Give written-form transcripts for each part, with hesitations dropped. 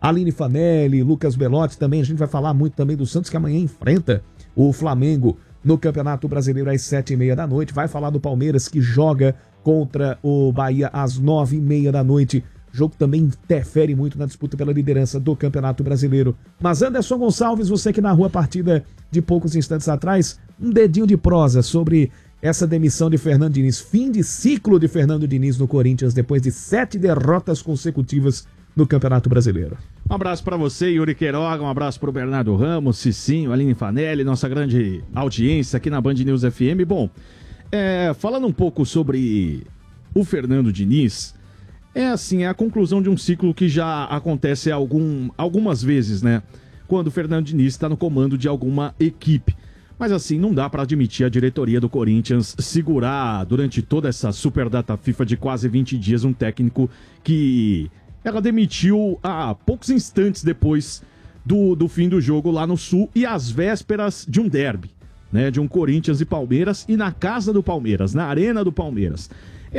Aline Fanelli, Lucas Belotti também. A gente vai falar muito também do Santos, que amanhã enfrenta o Flamengo no Campeonato Brasileiro às 7h30 da noite. Vai falar do Palmeiras, que joga contra o Bahia às 9h30 da noite. O jogo também interfere muito na disputa pela liderança do Campeonato Brasileiro. Mas Anderson Gonçalves, você que narrou a partida de poucos instantes atrás, um dedinho de prosa sobre essa demissão de Fernando Diniz. Fim de ciclo de Fernando Diniz no Corinthians depois de 7 derrotas consecutivas no Campeonato Brasileiro. Um abraço para você, Yuri Queiroga, um abraço para o Bernardo Ramos, Cicinho, Aline Fanelli, nossa grande audiência aqui na Band News FM. Bom, falando um pouco sobre o Fernando Diniz, é a conclusão de um ciclo que já acontece algumas vezes, né? Quando o Fernando Diniz está no comando de alguma equipe. Mas assim, não dá para admitir a diretoria do Corinthians segurar durante toda essa super data FIFA de quase 20 dias um técnico que ela demitiu há poucos instantes depois do fim do jogo lá no Sul e às vésperas de um derby, né? De um Corinthians e Palmeiras e na casa do Palmeiras, na arena do Palmeiras.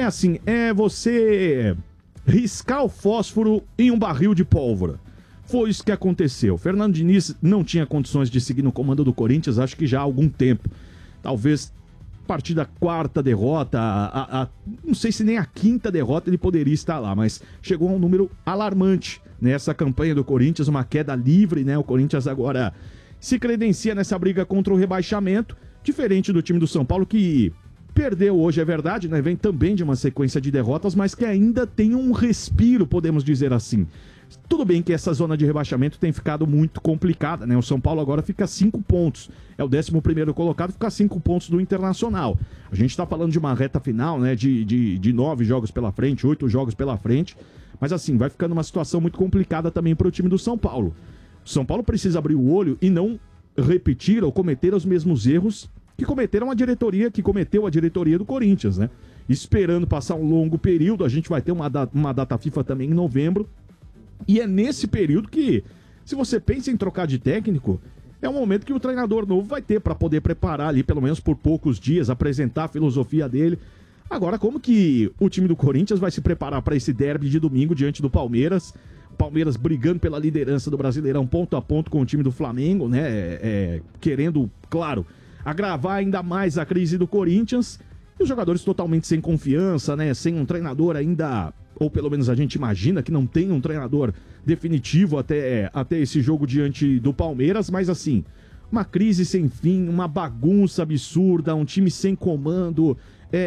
É você riscar o fósforo em um barril de pólvora. Foi isso que aconteceu. Fernando Diniz não tinha condições de seguir no comando do Corinthians, acho que já há algum tempo. Talvez a partir da quarta derrota, não sei se nem a quinta derrota ele poderia estar lá, mas chegou a um número alarmante nessa campanha do Corinthians, uma queda livre, né? O Corinthians agora se credencia nessa briga contra o rebaixamento, diferente do time do São Paulo, que perdeu hoje, é verdade, né? Vem também de uma sequência de derrotas, mas que ainda tem um respiro, podemos dizer assim. Tudo bem que essa zona de rebaixamento tem ficado muito complicada, né? O São Paulo agora fica a 5 pontos. É o 11º colocado, fica a 5 pontos do Internacional. A gente tá falando de uma reta final, né? De 9 jogos pela frente, 8 jogos pela frente. Mas assim, vai ficando uma situação muito complicada também para o time do São Paulo. O São Paulo precisa abrir o olho e não repetir ou cometer os mesmos erros que cometeu a diretoria do Corinthians, né? Esperando passar um longo período, a gente vai ter uma data FIFA também em novembro. E é nesse período que, se você pensa em trocar de técnico, é um momento que o treinador novo vai ter para poder preparar ali, pelo menos por poucos dias, apresentar a filosofia dele. Agora, como que o time do Corinthians vai se preparar para esse derby de domingo diante do Palmeiras? Palmeiras brigando pela liderança do Brasileirão ponto a ponto com o time do Flamengo, né? Querendo, claro, agravar ainda mais a crise do Corinthians. E os jogadores totalmente sem confiança, né? Sem um treinador ainda, ou pelo menos a gente imagina que não tem um treinador definitivo até esse jogo diante do Palmeiras, mas assim, uma crise sem fim, uma bagunça absurda, um time sem comando,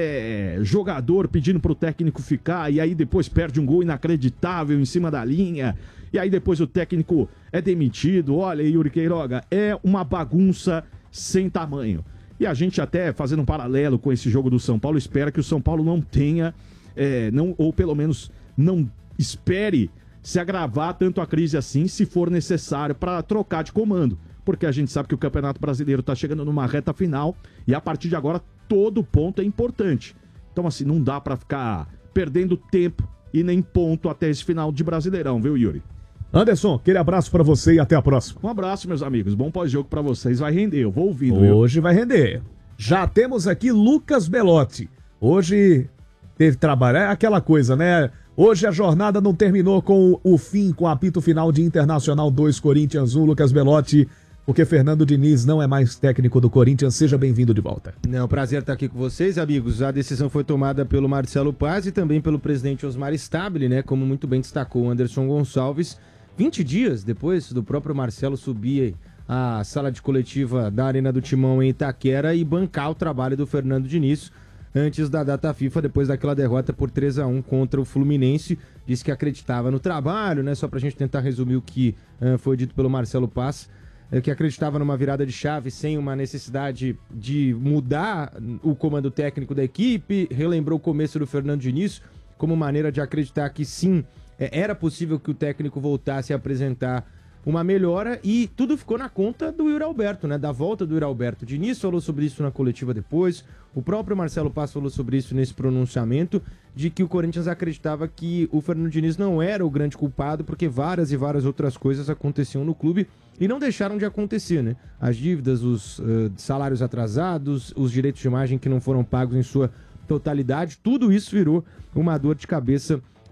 jogador pedindo pro técnico ficar, e aí depois perde um gol inacreditável em cima da linha, e aí depois o técnico é demitido. Olha, Yuri Queiroga, é uma bagunça sem tamanho. E a gente até, fazendo um paralelo com esse jogo do São Paulo, espera que o São Paulo não tenha, ou pelo menos não espere se agravar tanto a crise assim, se for necessário, para trocar de comando. Porque a gente sabe que o Campeonato Brasileiro está chegando numa reta final e a partir de agora todo ponto é importante. Então assim, não dá para ficar perdendo tempo e nem ponto até esse final de Brasileirão, viu, Yuri? Anderson, aquele abraço pra você e até a próxima. Um abraço, meus amigos. Bom pós-jogo pra vocês. Vai render, eu vou ouvindo. Hoje vai render. Já temos aqui Lucas Belotti. Hoje teve trabalho. É aquela coisa, né? Hoje a jornada não terminou com o fim, com o apito final de Internacional 2, Corinthians 1. Lucas Belotti, porque Fernando Diniz não é mais técnico do Corinthians. Seja bem-vindo de volta. É um prazer estar aqui com vocês, amigos. A decisão foi tomada pelo Marcelo Paz e também pelo presidente Osmar Stabile, né? Como muito bem destacou o Anderson Gonçalves. 20 dias depois do próprio Marcelo subir à sala de coletiva da Arena do Timão em Itaquera e bancar o trabalho do Fernando Diniz antes da data FIFA, depois daquela derrota por 3-1 contra o Fluminense. Disse que acreditava no trabalho, né? Só pra gente tentar resumir o que foi dito pelo Marcelo Paz, que acreditava numa virada de chave sem uma necessidade de mudar o comando técnico da equipe. Relembrou o começo do Fernando Diniz como maneira de acreditar que sim, era possível que o técnico voltasse a apresentar uma melhora, e tudo ficou na conta do Yuri Alberto, né? Da volta do Yuri Alberto. Diniz falou sobre isso na coletiva depois, o próprio Marcelo Paz falou sobre isso nesse pronunciamento, de que o Corinthians acreditava que o Fernando Diniz não era o grande culpado, porque várias e várias outras coisas aconteciam no clube e não deixaram de acontecer, né? As dívidas, os salários atrasados, os direitos de imagem que não foram pagos em sua totalidade, tudo isso virou uma dor de cabeça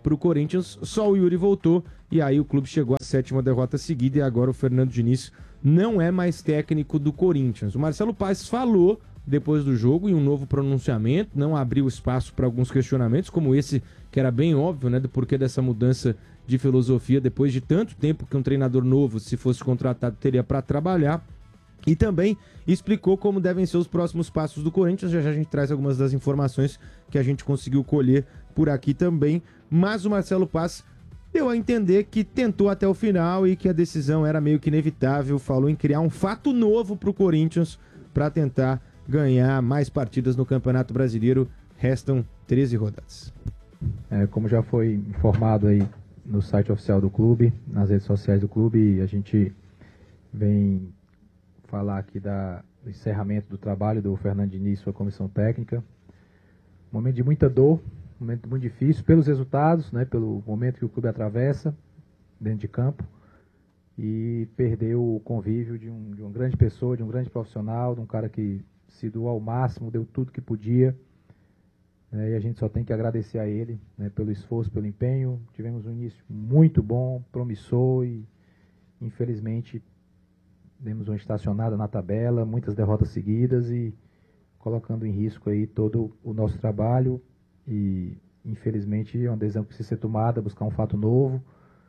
para o Corinthians. Só o Yuri voltou e aí o clube chegou à 7ª derrota seguida e agora o Fernando Diniz não é mais técnico do Corinthians. O Marcelo Paes falou depois do jogo em um novo pronunciamento, não abriu espaço para alguns questionamentos, como esse que era bem óbvio, né, do porquê dessa mudança de filosofia depois de tanto tempo que um treinador novo, se fosse contratado, teria para trabalhar. E também explicou como devem ser os próximos passos do Corinthians. Já já a gente traz algumas das informações que a gente conseguiu colher por aqui também. Mas o Marcelo Paes deu a entender que tentou até o final e que a decisão era meio que inevitável. Falou em criar um fato novo para o Corinthians para tentar ganhar mais partidas no Campeonato Brasileiro. Restam 13 rodadas. Como já foi informado aí no site oficial do clube, nas redes sociais do clube, a gente vem falar aqui do encerramento do trabalho do Fernando Diniz e sua comissão técnica. Momento de muita dor, momento muito difícil pelos resultados, né, pelo momento que o clube atravessa dentro de campo, e perdeu o convívio de uma grande pessoa, de um grande profissional, de um cara que se doou ao máximo, deu tudo que podia, e a gente só tem que agradecer a ele, né, pelo esforço, pelo empenho. Tivemos um início muito bom, promissor, e infelizmente demos uma estacionada na tabela, muitas derrotas seguidas e colocando em risco aí todo o nosso trabalho. E infelizmente é uma decisão que precisa ser tomada, buscar um fato novo.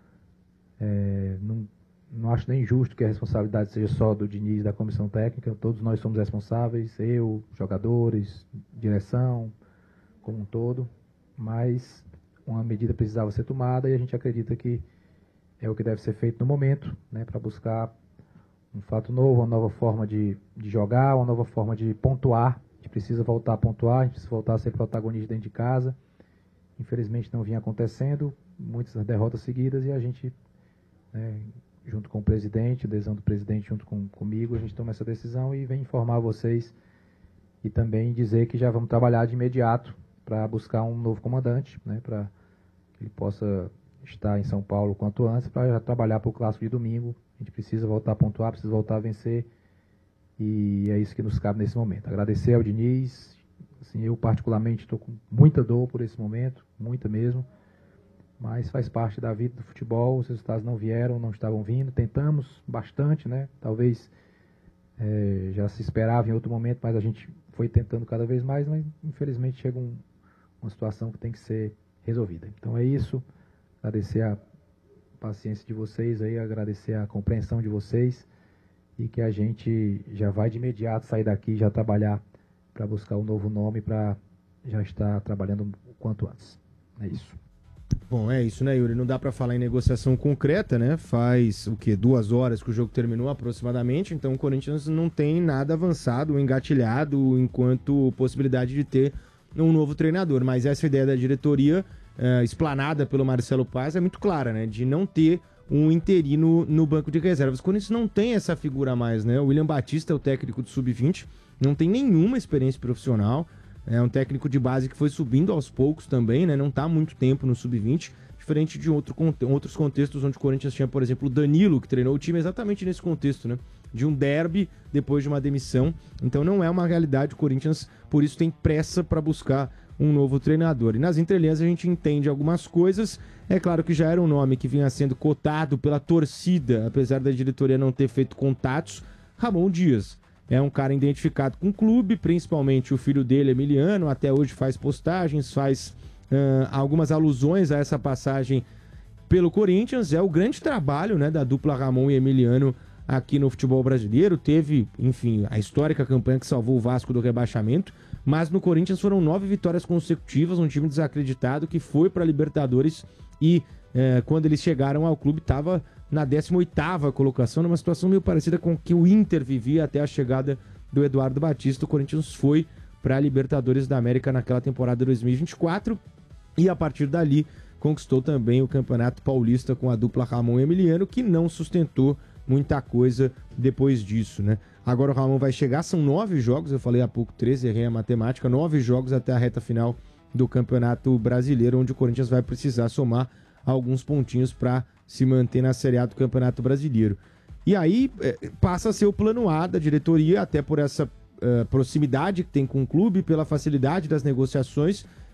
Não acho nem justo que a responsabilidade seja só do Diniz e da comissão técnica. Todos nós somos responsáveis, eu, jogadores, direção, como um todo, mas uma medida precisava ser tomada e a gente acredita que é o que deve ser feito no momento, né, para buscar um fato novo, uma nova forma de jogar, uma nova forma de pontuar. A gente precisa voltar a pontuar, a gente precisa voltar a ser protagonista dentro de casa. Infelizmente não vinha acontecendo, muitas derrotas seguidas, e a gente, junto com o presidente, a decisão do presidente junto comigo, a gente toma essa decisão e vem informar vocês e também dizer que já vamos trabalhar de imediato para buscar um novo comandante, né, para que ele possa estar em São Paulo quanto antes, para já trabalhar para o clássico de domingo. A gente precisa voltar a pontuar, precisa voltar a vencer, e é isso que nos cabe nesse momento. Agradecer ao Diniz, assim, eu particularmente estou com muita dor por esse momento, muita mesmo, mas faz parte da vida do futebol. Os resultados não vieram, não estavam vindo, tentamos bastante, né? Talvez já se esperava em outro momento, mas a gente foi tentando cada vez mais, mas infelizmente chega uma situação que tem que ser resolvida. Então é isso, agradecer a paciência de vocês aí, agradecer a compreensão de vocês, e que a gente já vai de imediato sair daqui e já trabalhar para buscar um novo nome, para já estar trabalhando o quanto antes. É isso. Bom, é isso, né, Yuri? Não dá para falar em negociação concreta, né? Faz, 2 horas que o jogo terminou aproximadamente, então o Corinthians não tem nada avançado, engatilhado, enquanto possibilidade de ter um novo treinador. Mas essa ideia da diretoria, explanada pelo Marcelo Paes, é muito clara, né? De não ter um interino no banco de reservas. O Corinthians não tem essa figura a mais, né? O William Batista é o técnico do Sub-20, não tem nenhuma experiência profissional. É um técnico de base que foi subindo aos poucos também, né? Não está há muito tempo no Sub-20, diferente de outros contextos onde o Corinthians tinha, por exemplo, o Danilo, que treinou o time exatamente nesse contexto, né? De um derby depois de uma demissão. Então não é uma realidade. O Corinthians, por isso, tem pressa para buscar um novo treinador. E nas entrelinhas a gente entende algumas coisas. É claro que já era um nome que vinha sendo cotado pela torcida, apesar da diretoria não ter feito contatos. Ramon Dias é um cara identificado com o clube, principalmente o filho dele, Emiliano, até hoje faz postagens, faz algumas alusões a essa passagem pelo Corinthians. É o grande trabalho, né, da dupla Ramon e Emiliano aqui no futebol brasileiro. Teve, enfim, a histórica campanha que salvou o Vasco do rebaixamento, mas no Corinthians foram 9 vitórias consecutivas, um time desacreditado que foi para a Libertadores e quando eles chegaram ao clube estava na 18ª colocação, numa situação meio parecida com o que o Inter vivia até a chegada do Eduardo Batista. O Corinthians foi para a Libertadores da América naquela temporada 2024 e a partir dali conquistou também o Campeonato Paulista com a dupla Ramon e Emiliano, que não sustentou muita coisa depois disso, né? Agora o Ramon vai chegar, são 9 jogos, eu falei há pouco 13, errei a matemática, 9 jogos até a reta final do Campeonato Brasileiro, onde o Corinthians vai precisar somar alguns pontinhos para se manter na Série A do Campeonato Brasileiro. E aí passa a ser o plano A da diretoria, até por essa proximidade que tem com o clube, pela facilidade das negociações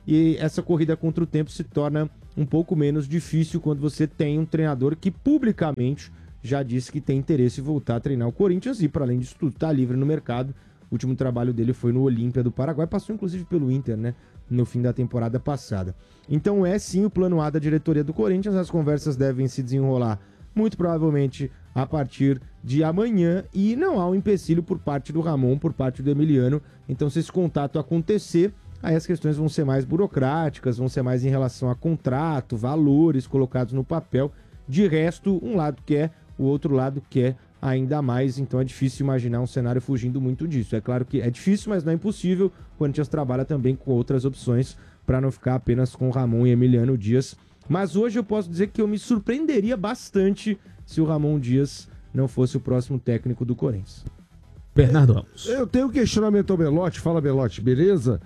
e essa corrida contra o tempo se torna um pouco menos difícil quando você tem um treinador que publicamente já disse que tem interesse em voltar a treinar o Corinthians e, para além disso tudo, está livre no mercado. O último trabalho dele foi no Olímpia do Paraguai, passou inclusive pelo Inter, né, no fim da temporada passada. Então é sim o plano A da diretoria do Corinthians, as conversas devem se desenrolar muito provavelmente a partir de amanhã e não há um empecilho por parte do Ramon, por parte do Emiliano. Então, se esse contato acontecer, aí as questões vão ser mais burocráticas, vão ser mais em relação a contrato, valores colocados no papel. De resto, um lado quer, o outro lado quer ainda mais, então é difícil imaginar um cenário fugindo muito disso. É claro que é difícil, mas não é impossível. O Corinthians trabalha também com outras opções para não ficar apenas com Ramon e Emiliano Dias. Mas hoje eu posso dizer que eu me surpreenderia bastante se o Ramon Dias não fosse o próximo técnico do Corinthians. Bernardo Ramos. Eu tenho um questionamento ao Belotti. Fala, Belotti, beleza?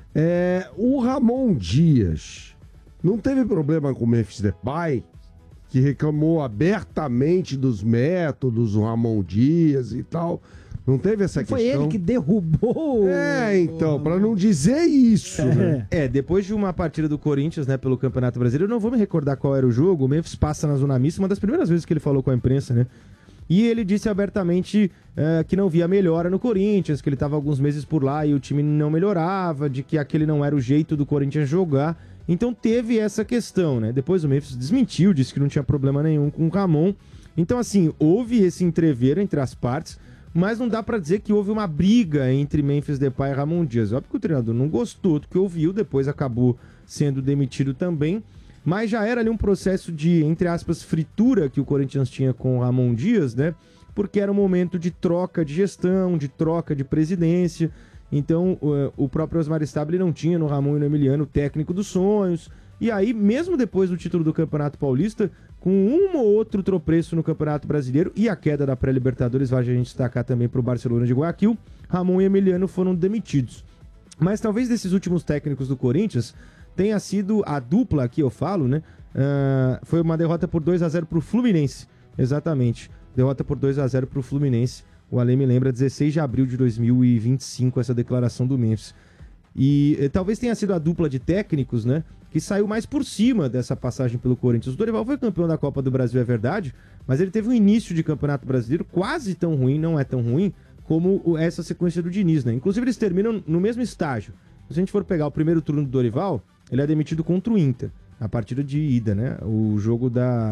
O Ramon Dias não teve problema com o Memphis Depay, que reclamou abertamente dos métodos do Ramon Dias e tal. Não teve essa questão? Foi ele que derrubou. Então, pra não dizer isso, né? Depois de uma partida do Corinthians, né, pelo Campeonato Brasileiro, eu não vou me recordar qual era o jogo, o Memphis passa na zona mista, uma das primeiras vezes que ele falou com a imprensa, né? E ele disse abertamente que não via melhora no Corinthians, que ele estava alguns meses por lá e o time não melhorava, de que aquele não era o jeito do Corinthians jogar. Então teve essa questão, né? Depois o Memphis desmentiu, disse que não tinha problema nenhum com o Ramon. Então, assim, houve esse entrever entre as partes, mas não dá pra dizer que houve uma briga entre Memphis Depay e Ramon Dias. Óbvio que o treinador não gostou do que ouviu, depois acabou sendo demitido também, mas já era ali um processo de, entre aspas, fritura que o Corinthians tinha com o Ramon Dias, né? Porque era um momento de troca de gestão, de troca de presidência. Então, o próprio Osmar Stabile não tinha no Ramon e no Emiliano o técnico dos sonhos. E aí, mesmo depois do título do Campeonato Paulista, com um ou outro tropeço no Campeonato Brasileiro e a queda da pré-Libertadores, vale a gente destacar também para o Barcelona de Guayaquil, Ramon e Emiliano foram demitidos. Mas talvez desses últimos técnicos do Corinthians tenha sido a dupla, aqui eu falo, né? Foi uma derrota por 2-0 para o Fluminense, exatamente. Derrota por 2-0 para o Fluminense. O Ale me lembra, 16 de abril de 2025, essa declaração do Memphis. E talvez tenha sido a dupla de técnicos, né, que saiu mais por cima dessa passagem pelo Corinthians. O Dorival foi campeão da Copa do Brasil, é verdade, mas ele teve um início de Campeonato Brasileiro quase tão ruim, não é tão ruim, como essa sequência do Diniz, né? Inclusive eles terminam no mesmo estágio. Se a gente for pegar o primeiro turno do Dorival, ele é demitido contra o Inter, a partida de ida, né? O jogo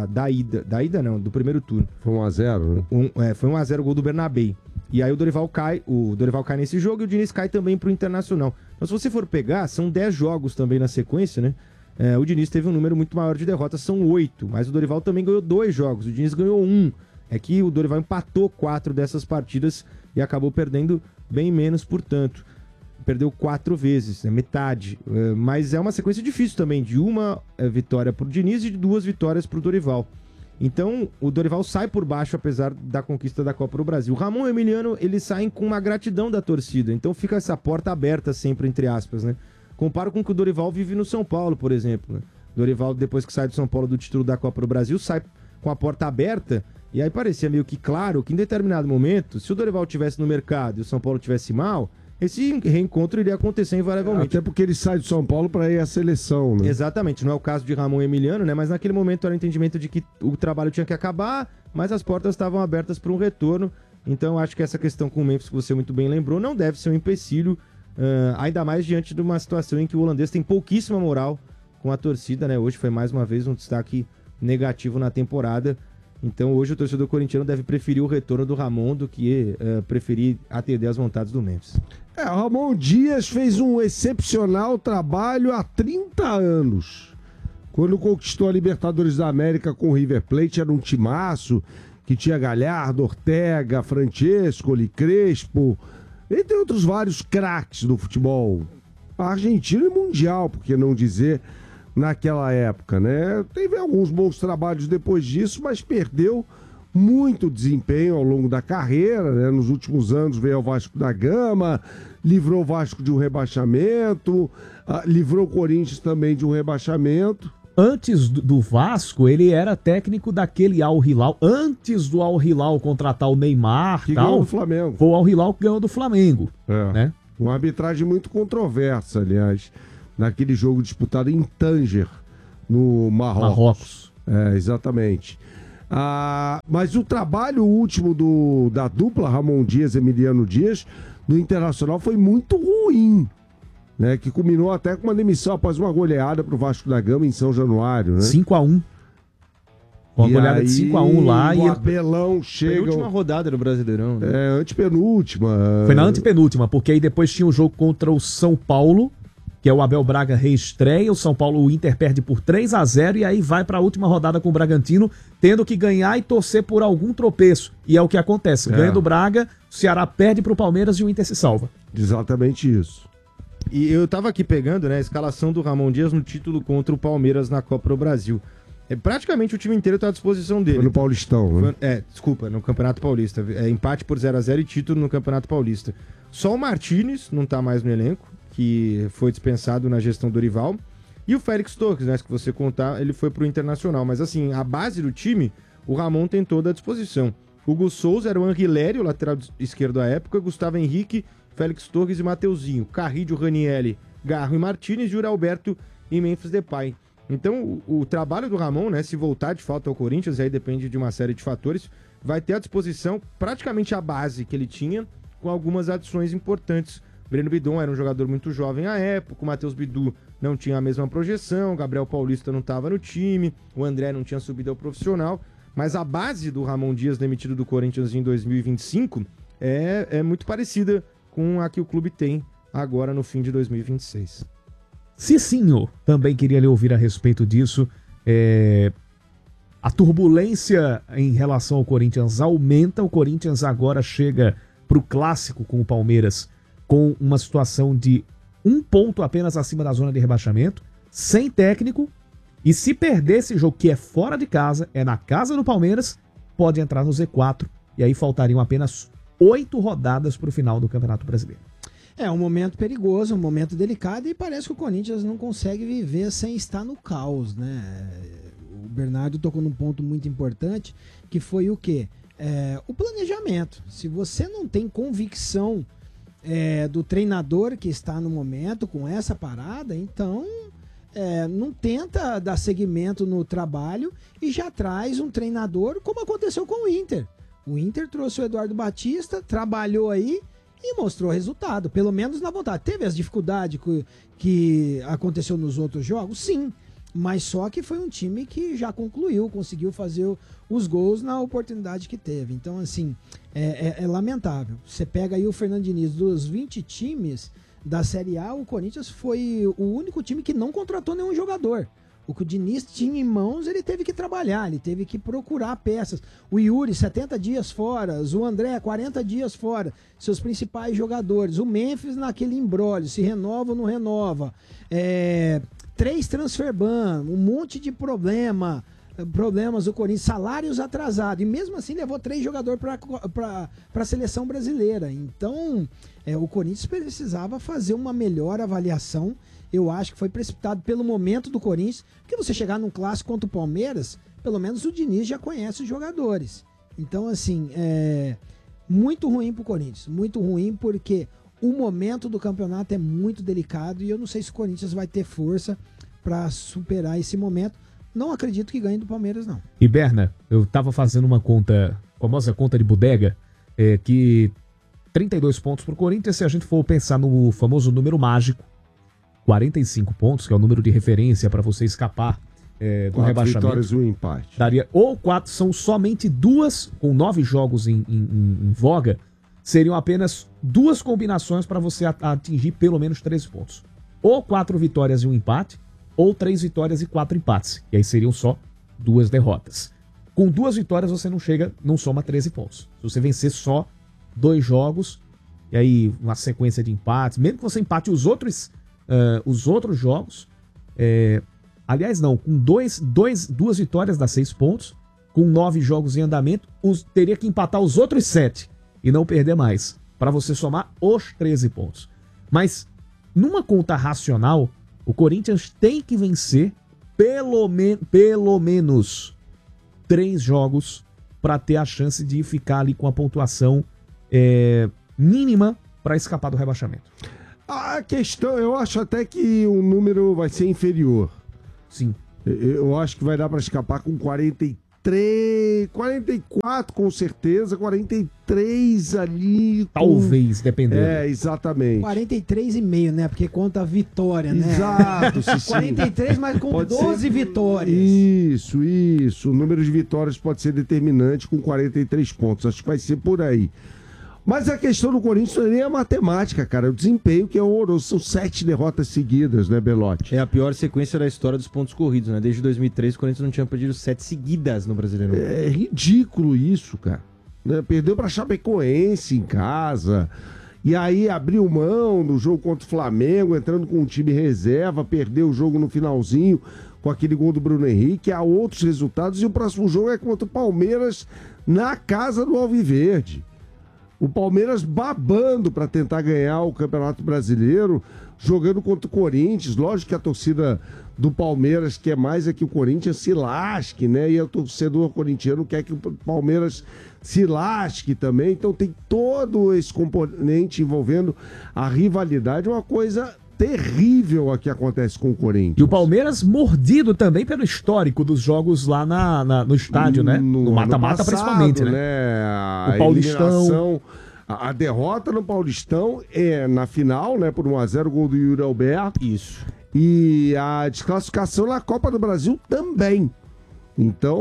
do primeiro turno. Foi 1-0, né? Foi 1-0 o gol do Bernabéi. E aí o Dorival cai nesse jogo e o Diniz cai também pro Internacional. Então, se você for pegar, são 10 jogos também na sequência, né? O Diniz teve um número muito maior de derrotas, são 8, mas o Dorival também ganhou 2 jogos, o Diniz ganhou 1. É que o Dorival empatou 4 dessas partidas e acabou perdendo bem menos, portanto. Perdeu 4 vezes, metade. Mas é uma sequência difícil também, de uma vitória pro Diniz e de 2 vitórias pro Dorival. Então, o Dorival sai por baixo, apesar da conquista da Copa do Brasil. O Ramon e o Emiliano, eles saem com uma gratidão da torcida. Então, fica essa porta aberta sempre, entre aspas, né? Comparo com o que o Dorival vive no São Paulo, por exemplo. Né? Dorival, depois que sai do São Paulo do título da Copa do Brasil, sai com a porta aberta. E aí parecia meio que claro que em determinado momento, se o Dorival estivesse no mercado e o São Paulo estivesse mal, esse reencontro iria acontecer invariavelmente. Até porque ele sai do São Paulo para ir à seleção, né? Exatamente, não é o caso de Ramon e Emiliano, né? Mas naquele momento era o entendimento de que o trabalho tinha que acabar, mas as portas estavam abertas para um retorno. Então acho que essa questão com o Memphis, que você muito bem lembrou, não deve ser um empecilho, ainda mais diante de uma situação em que o holandês tem pouquíssima moral com a torcida, né? Hoje foi mais uma vez um destaque negativo na temporada. Então hoje o torcedor corintiano deve preferir o retorno do Ramon do que preferir atender às vontades do Memphis. O Ramon Dias fez um excepcional trabalho há 30 anos. Quando conquistou a Libertadores da América com o River Plate, era um timaço que tinha Galhardo, Ortega, Francesco, Crespo, entre outros vários craques do futebol argentino e mundial, por que não dizer, naquela época, né? Teve alguns bons trabalhos depois disso, mas perdeu muito desempenho ao longo da carreira, né? Nos últimos anos veio ao Vasco da Gama, livrou o Vasco de um rebaixamento, livrou o Corinthians também de um rebaixamento. Antes do Vasco, ele era técnico daquele Al Hilal, antes do Al Hilal contratar o Neymar, que tal, ganhou do Flamengo. Foi o Al Hilal que ganhou do Flamengo, né? Uma arbitragem muito controversa, aliás, naquele jogo disputado em Tanger, no Marrocos. Exatamente. Mas o trabalho último da dupla Ramon Dias e Emiliano Dias no Internacional foi muito ruim, né? Que culminou até com uma demissão após uma goleada pro Vasco da Gama em São Januário, né? 5-1. Uma goleada de 5-1 lá. O Abelão chega... Foi a última rodada do Brasileirão, né? Antepenúltima. Foi na antepenúltima, porque aí depois tinha o jogo contra o São Paulo, que é o Abel Braga reestreia, o Inter perde por 3-0 e aí vai para a última rodada com o Bragantino, tendo que ganhar e torcer por algum tropeço. E é o que acontece. Ganha do Braga, o Ceará perde pro Palmeiras e o Inter se salva. Exatamente isso. E eu tava aqui pegando, né, a escalação do Ramon Dias no título contra o Palmeiras na Copa do Brasil. Praticamente o time inteiro tá à disposição dele. Foi no Paulistão, né? Desculpa, no Campeonato Paulista. Empate por 0-0 e título no Campeonato Paulista. Só o Martínez não tá mais no elenco, que foi dispensado na gestão do Dorival. E o Félix Torres, né, que você contar, ele foi pro Internacional. Mas assim, a base do time, o Ramon tem toda à disposição. Hugo Souza era o Anguilhéry, o lateral esquerdo à época, Gustavo Henrique, Félix Torres e Mateuzinho, Carrillo, Ranieri, Garro e Martínez, Júlio Alberto e Memphis Depay. Então, o trabalho do Ramon, né, se voltar de fato ao Corinthians, aí depende de uma série de fatores, vai ter à disposição praticamente a base que ele tinha, com algumas adições importantes. Breno Bidon era um jogador muito jovem à época, o Matheus Bidu não tinha a mesma projeção, o Gabriel Paulista não estava no time, o André não tinha subido ao profissional, mas a base do Ramon Dias demitido do Corinthians em 2025 é muito parecida com a que o clube tem agora no fim de 2026. Cicinho, também queria lhe ouvir a respeito disso. A turbulência em relação ao Corinthians aumenta, o Corinthians agora chega para o clássico com o Palmeiras com uma situação de 1 ponto apenas acima da zona de rebaixamento, sem técnico, e se perder esse jogo que é fora de casa, é na casa do Palmeiras, pode entrar no Z4, e aí faltariam apenas 8 rodadas para o final do Campeonato Brasileiro. É um momento perigoso, um momento delicado, e parece que o Corinthians não consegue viver sem estar no caos, né? O Bernardo tocou num ponto muito importante, que foi o quê? O planejamento. Se você não tem convicção do treinador que está no momento com essa parada, então não tenta dar seguimento no trabalho e já traz um treinador, como aconteceu com o Inter. O Inter trouxe o Eduardo Batista, trabalhou aí e mostrou resultado, pelo menos na vontade. Teve as dificuldades que aconteceu nos outros jogos? Sim, mas só que foi um time que já concluiu, conseguiu fazer os gols na oportunidade que teve. Então, assim, é lamentável. Você pega aí o Fernando Diniz, dos 20 times da Série A, o Corinthians foi o único time que não contratou nenhum jogador. O que o Diniz tinha em mãos, ele teve que trabalhar, ele teve que procurar peças. O Yuri, 70 dias fora, o André, 40 dias fora, seus principais jogadores. O Memphis naquele imbróglio, se renova ou não renova. 3 transfer ban, um monte de problemas do Corinthians, salários atrasados. E mesmo assim levou 3 jogadores para a seleção brasileira. Então, o Corinthians precisava fazer uma melhor avaliação. Eu acho que foi precipitado pelo momento do Corinthians, porque você chegar num clássico contra o Palmeiras, pelo menos o Diniz já conhece os jogadores. Então, assim, muito ruim pro Corinthians, muito ruim porque o momento do campeonato é muito delicado e eu não sei se o Corinthians vai ter força para superar esse momento. Não acredito que ganhe do Palmeiras, não. E Berna, eu tava fazendo uma conta, famosa conta de bodega, que 32 pontos pro Corinthians, se a gente for pensar no famoso número mágico, 45 pontos, que é o número de referência para você escapar do 4 rebaixamento. vitórias e um empate. Daria, ou 4, são somente 2, com 9 jogos em voga, seriam apenas 2 combinações para você atingir pelo menos 13 pontos. Ou 4 vitórias e um empate, ou 3 vitórias e 4 empates. E aí seriam só 2 derrotas. Com 2 vitórias você não soma 13 pontos. Se você vencer só 2 jogos, e aí uma sequência de empates, mesmo que você empate os outros jogos, aliás não, com 2 vitórias dá 6 pontos, com 9 jogos em andamento, teria que empatar os outros 7 e não perder mais, para você somar os 13 pontos. Mas, numa conta racional, o Corinthians tem que vencer pelo menos 3 jogos para ter a chance de ficar ali com a pontuação mínima para escapar do rebaixamento. A questão, eu acho até que o número vai ser inferior. Sim. Eu acho que vai dar para escapar com 43, 44 com certeza, 43 ali. Talvez, dependendo. Exatamente. 43,5, né? Porque conta a vitória, né? Exato, Cicinho. 43, mas com Pode 12 ser... vitórias. Isso. O número de vitórias pode ser determinante com 43 pontos. Acho que vai ser por aí. Mas a questão do Corinthians não é nem a matemática, cara. O desempenho que é horroroso. São 7 derrotas seguidas, né, Belotti? É a pior sequência da história dos pontos corridos, né? Desde 2003, o Corinthians não tinha perdido 7 seguidas no Brasileirão. É ridículo isso, cara. Né? Perdeu pra Chapecoense em casa. E aí abriu mão no jogo contra o Flamengo, entrando com um time reserva, perdeu o jogo no finalzinho com aquele gol do Bruno Henrique. Há outros resultados e o próximo jogo é contra o Palmeiras na casa do Alviverde. O Palmeiras babando para tentar ganhar o Campeonato Brasileiro, jogando contra o Corinthians. Lógico que a torcida do Palmeiras quer mais é que o Corinthians se lasque, né? E o torcedor corintiano quer que o Palmeiras se lasque também. Então tem todo esse componente envolvendo a rivalidade, uma coisa terrível a que acontece com o Corinthians. E o Palmeiras mordido também pelo histórico dos jogos lá no estádio, né? No mata-mata principalmente, né? A o Paulistão. A derrota no Paulistão é na final, né? Por 1-0, gol do Yuri Alberto. Isso. E a desclassificação na Copa do Brasil também. Então,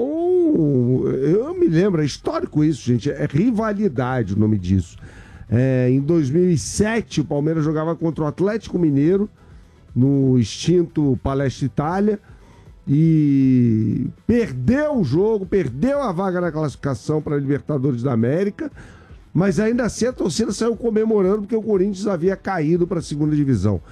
eu me lembro, é histórico isso, gente. É rivalidade o nome disso. Em 2007, o Palmeiras jogava contra o Atlético Mineiro, no extinto Palestra Itália, e perdeu o jogo, perdeu a vaga na classificação para a Libertadores da América, mas ainda assim a torcida saiu comemorando porque o Corinthians havia caído para a segunda divisão.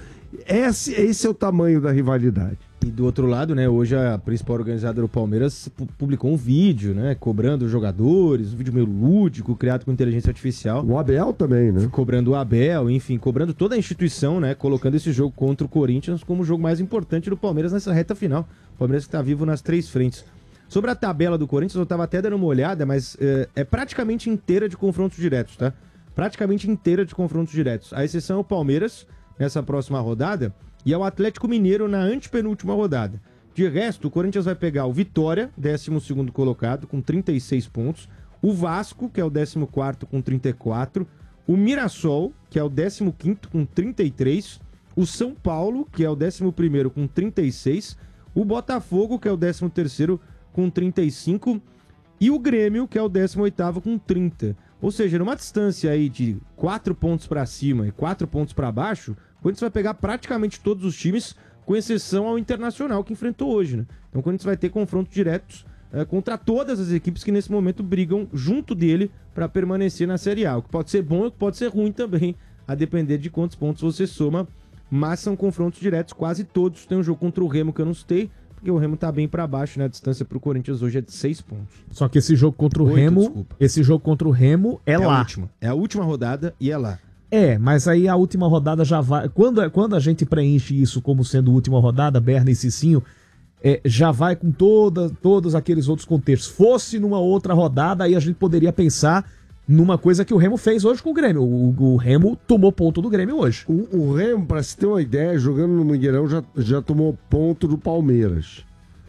Esse é o tamanho da rivalidade. E do outro lado, né, hoje a principal organizadora do Palmeiras publicou um vídeo, né, cobrando os jogadores, um vídeo meio lúdico, criado com inteligência artificial. O Abel também, né? Cobrando o Abel, enfim, cobrando toda a instituição, né, colocando esse jogo contra o Corinthians como o jogo mais importante do Palmeiras nessa reta final. O Palmeiras que está vivo nas 3 frentes. Sobre a tabela do Corinthians, eu estava até dando uma olhada, mas é praticamente inteira de confrontos diretos, tá? Praticamente inteira de confrontos diretos. A exceção é o Palmeiras, nessa próxima rodada, e é o Atlético Mineiro na antepenúltima rodada. De resto, o Corinthians vai pegar o Vitória, 12º colocado, com 36 pontos. O Vasco, que é o 14º, com 34. O Mirassol, que é o 15º, com 33. O São Paulo, que é o 11º, com 36. O Botafogo, que é o 13º, com 35. E o Grêmio, que é o 18º, com 30. Ou seja, numa distância aí de 4 pontos para cima e 4 pontos para baixo, o Corinthians vai pegar praticamente todos os times, com exceção ao Internacional que enfrentou hoje, né? Então o Corinthians vai ter confrontos diretos contra todas as equipes que nesse momento brigam junto dele para permanecer na Série A. O que pode ser bom e o que pode ser ruim também, a depender de quantos pontos você soma, mas são confrontos diretos, quase todos. Tem um jogo contra o Remo que eu não citei, porque o Remo tá bem para baixo, né? A distância pro Corinthians hoje é de 6 pontos. Só que esse jogo contra o Remo, desculpa. esse jogo contra o Remo é lá. É a última rodada e é lá. Mas aí a última rodada já vai... Quando a gente preenche isso como sendo última rodada, Berna e Cicinho, já vai com todos aqueles outros contextos. Fosse numa outra rodada, aí a gente poderia pensar numa coisa que o Remo fez hoje com o Grêmio. O Remo tomou ponto do Grêmio hoje. O Remo, pra se ter uma ideia, jogando no Mangueirão, já tomou ponto do Palmeiras.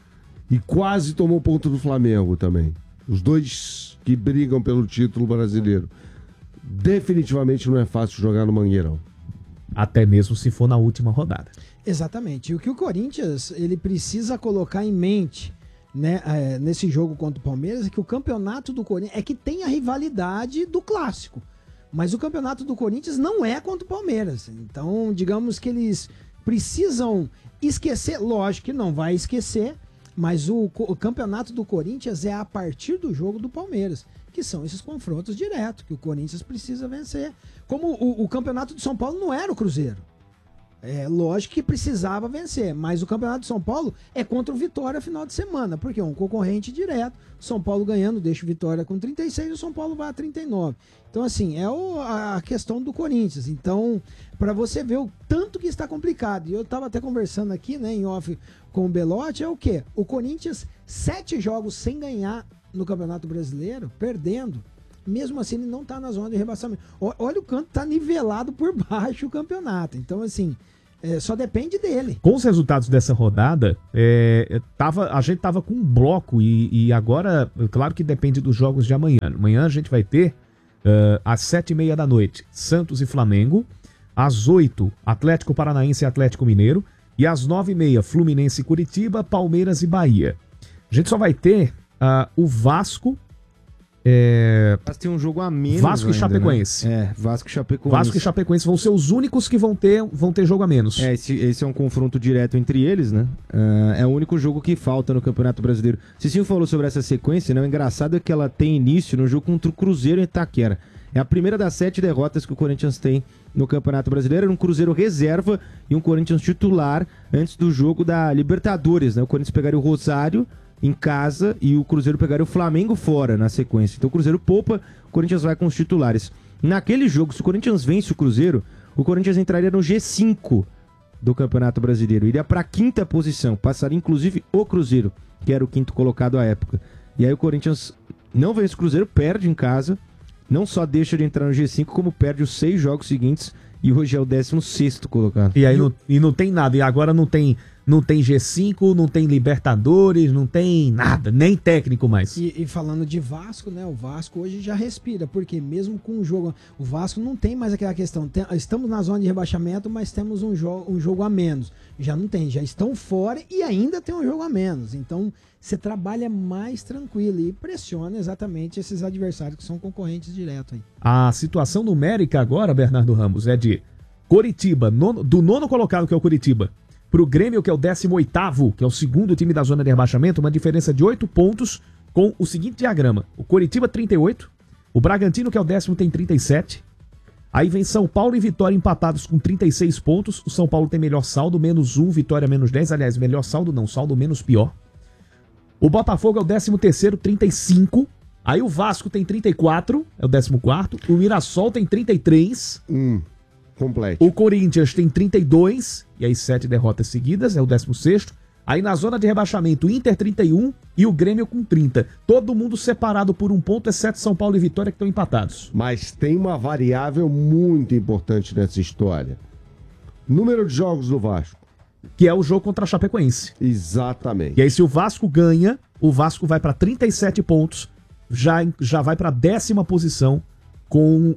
E quase tomou ponto do Flamengo também. Os dois que brigam pelo título brasileiro. Definitivamente não é fácil jogar no Mangueirão. Até mesmo se for na última rodada. Exatamente. E o que o Corinthians ele precisa colocar em mente, né, nesse jogo contra o Palmeiras é que o campeonato do Corinthians é que tem a rivalidade do clássico. Mas o campeonato do Corinthians não é contra o Palmeiras. Então, digamos que eles precisam esquecer. Lógico que não vai esquecer, mas o campeonato do Corinthians é a partir do jogo do Palmeiras, que são esses confrontos diretos, que o Corinthians precisa vencer. Como o campeonato de São Paulo não era o Cruzeiro. Lógico que precisava vencer, mas o campeonato de São Paulo é contra o Vitória final de semana, porque é um concorrente direto. São Paulo ganhando, deixa o Vitória com 36 e o São Paulo vai a 39. Então, assim, a questão do Corinthians. Então, para você ver o tanto que está complicado. E eu estava até conversando aqui, né, em off com o Belotti, é o quê? O Corinthians, 7 jogos sem ganhar no Campeonato Brasileiro, perdendo. mesmo assim ele não tá na zona de rebaixamento. Olha o quanto tá nivelado por baixo o campeonato. Então, assim, só depende dele. Com os resultados dessa rodada, a gente tava com um bloco e agora, claro que depende dos jogos de amanhã. Amanhã a gente vai ter, às 7h30 da noite, Santos e Flamengo. Às 8h, Atlético Paranaense e Atlético Mineiro. E às 9h30, Fluminense e Curitiba, Palmeiras e Bahia. A gente só vai ter o Vasco... Mas tem um jogo a menos Vasco ainda, e Chapecoense. Né? Vasco e Chapecoense. Vasco e Chapecoense vão ser os únicos que vão ter jogo a menos. Esse é um confronto direto entre eles, né? É o único jogo que falta no Campeonato Brasileiro. Cicinho falou sobre essa sequência, né? O engraçado é que ela tem início no jogo contra o Cruzeiro em Itaquera. É a primeira das 7 derrotas que o Corinthians tem no Campeonato Brasileiro. Era um Cruzeiro reserva e um Corinthians titular antes do jogo da Libertadores, né? O Corinthians pegaria o Rosário em casa e o Cruzeiro pegaria o Flamengo fora na sequência. Então o Cruzeiro poupa, o Corinthians vai com os titulares. Naquele jogo, se o Corinthians vence o Corinthians entraria no G5 do Campeonato Brasileiro. Iria para a 5ª posição, passaria inclusive o Cruzeiro, que era o 5º colocado à época. E aí o Corinthians não vence o Cruzeiro, perde em casa, não só deixa de entrar no G5, como perde os 6 jogos seguintes e hoje é o 16º colocado. E aí não tem nada, e agora não tem G5, não tem Libertadores, não tem nada, nem técnico mais. E falando de Vasco, né? O Vasco hoje já respira, porque mesmo com o jogo, o Vasco não tem mais aquela questão. Estamos na zona de rebaixamento, mas temos um jogo a menos. Já não tem, já estão fora e ainda tem um jogo a menos. Então você trabalha mais tranquilo e pressiona exatamente esses adversários que são concorrentes direto aí. A situação numérica agora, Bernardo Ramos, é de Coritiba, do 9º colocado, que é o Coritiba, pro Grêmio, que é o 18º, que é o segundo time da zona de rebaixamento, uma diferença de 8 pontos com o seguinte diagrama. O Coritiba 38, o Bragantino, que é o 10º, tem 37. Aí vem São Paulo e Vitória empatados com 36 pontos. O São Paulo tem melhor saldo, -1, Vitória -10. Aliás, melhor saldo não, saldo menos pior. O Botafogo é o 13º, 35. Aí o Vasco tem 34, é o 14º. O Mirassol tem 33. Completo. O Corinthians tem 32, e aí 7 derrotas seguidas, é o 16º. Aí na zona de rebaixamento, o Inter 31 e o Grêmio com 30. Todo mundo separado por 1 ponto, exceto São Paulo e Vitória, que estão empatados. Mas tem uma variável muito importante nessa história. Número de jogos do Vasco. Que é o jogo contra a Chapecoense. Exatamente. E aí se o Vasco ganha, o Vasco vai para 37 pontos, já vai para 10ª posição com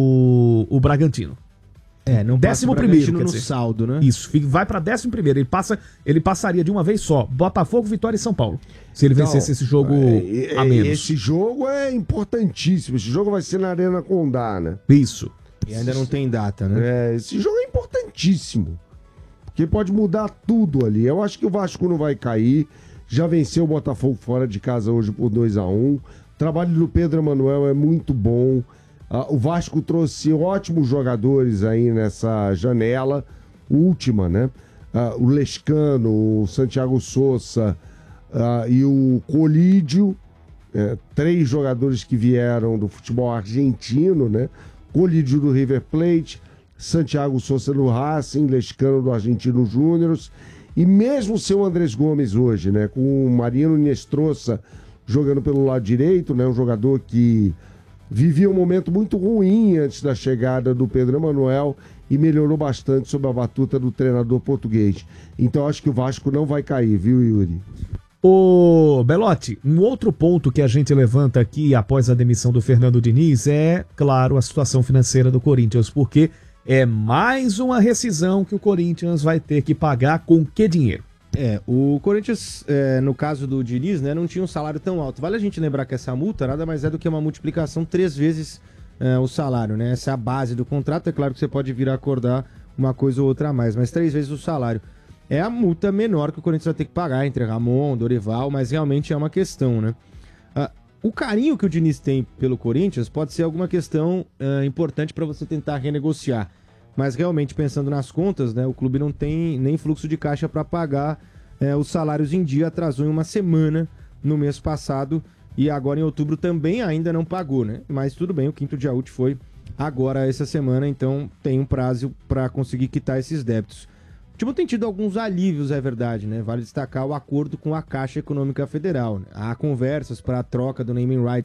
o Bragantino. Não passa o Bragantino no saldo, né? Isso, vai pra 11º. Ele passaria de uma vez só Botafogo, Vitória e São Paulo. Se ele vencesse esse jogo a menos. Esse jogo é importantíssimo. Esse jogo vai ser na Arena Condá, né? Isso. E ainda não tem data, né? Esse jogo é importantíssimo. Porque pode mudar tudo ali. Eu acho que o Vasco não vai cair. Já venceu o Botafogo fora de casa hoje por 2-1. O trabalho do Pedro Emanuel é muito bom. O Vasco trouxe ótimos jogadores aí nessa janela, última, né? O Lescano, o Santiago Sousa e o Colídio, 3 jogadores que vieram do futebol argentino, né? Colídio do River Plate, Santiago Sousa do Racing, Lescano do Argentino Júnior, e mesmo o seu Andrés Gomes hoje, né? Com o Mariano Nestroça jogando pelo lado direito, né? Um jogador que vivia um momento muito ruim antes da chegada do Pedro Emanuel e melhorou bastante sob a batuta do treinador português. Então acho que o Vasco não vai cair, viu, Yuri? Ô, Belotti, um outro ponto que a gente levanta aqui após a demissão do Fernando Diniz é, claro, a situação financeira do Corinthians, porque é mais uma rescisão que o Corinthians vai ter que pagar com que dinheiro? O Corinthians, no caso do Diniz, né, não tinha um salário tão alto. Vale a gente lembrar que essa multa nada mais é do que uma multiplicação 3 vezes o salário, né? Essa é a base do contrato. É claro que você pode vir a acordar uma coisa ou outra a mais, mas 3 vezes o salário. É a multa menor que o Corinthians vai ter que pagar entre Ramon, Dorival, mas realmente é uma questão, né? O carinho que o Diniz tem pelo Corinthians pode ser alguma questão importante para você tentar renegociar. Mas realmente, pensando nas contas, né, o clube não tem nem fluxo de caixa para pagar os salários em dia. Atrasou em uma semana no mês passado e agora em outubro também ainda não pagou, né? Mas tudo bem, o 5º dia útil foi agora essa semana, então tem um prazo para conseguir quitar esses débitos. O time tem tido alguns alívios, é verdade, né? Vale destacar o acordo com a Caixa Econômica Federal, né? Há conversas para a troca do naming rights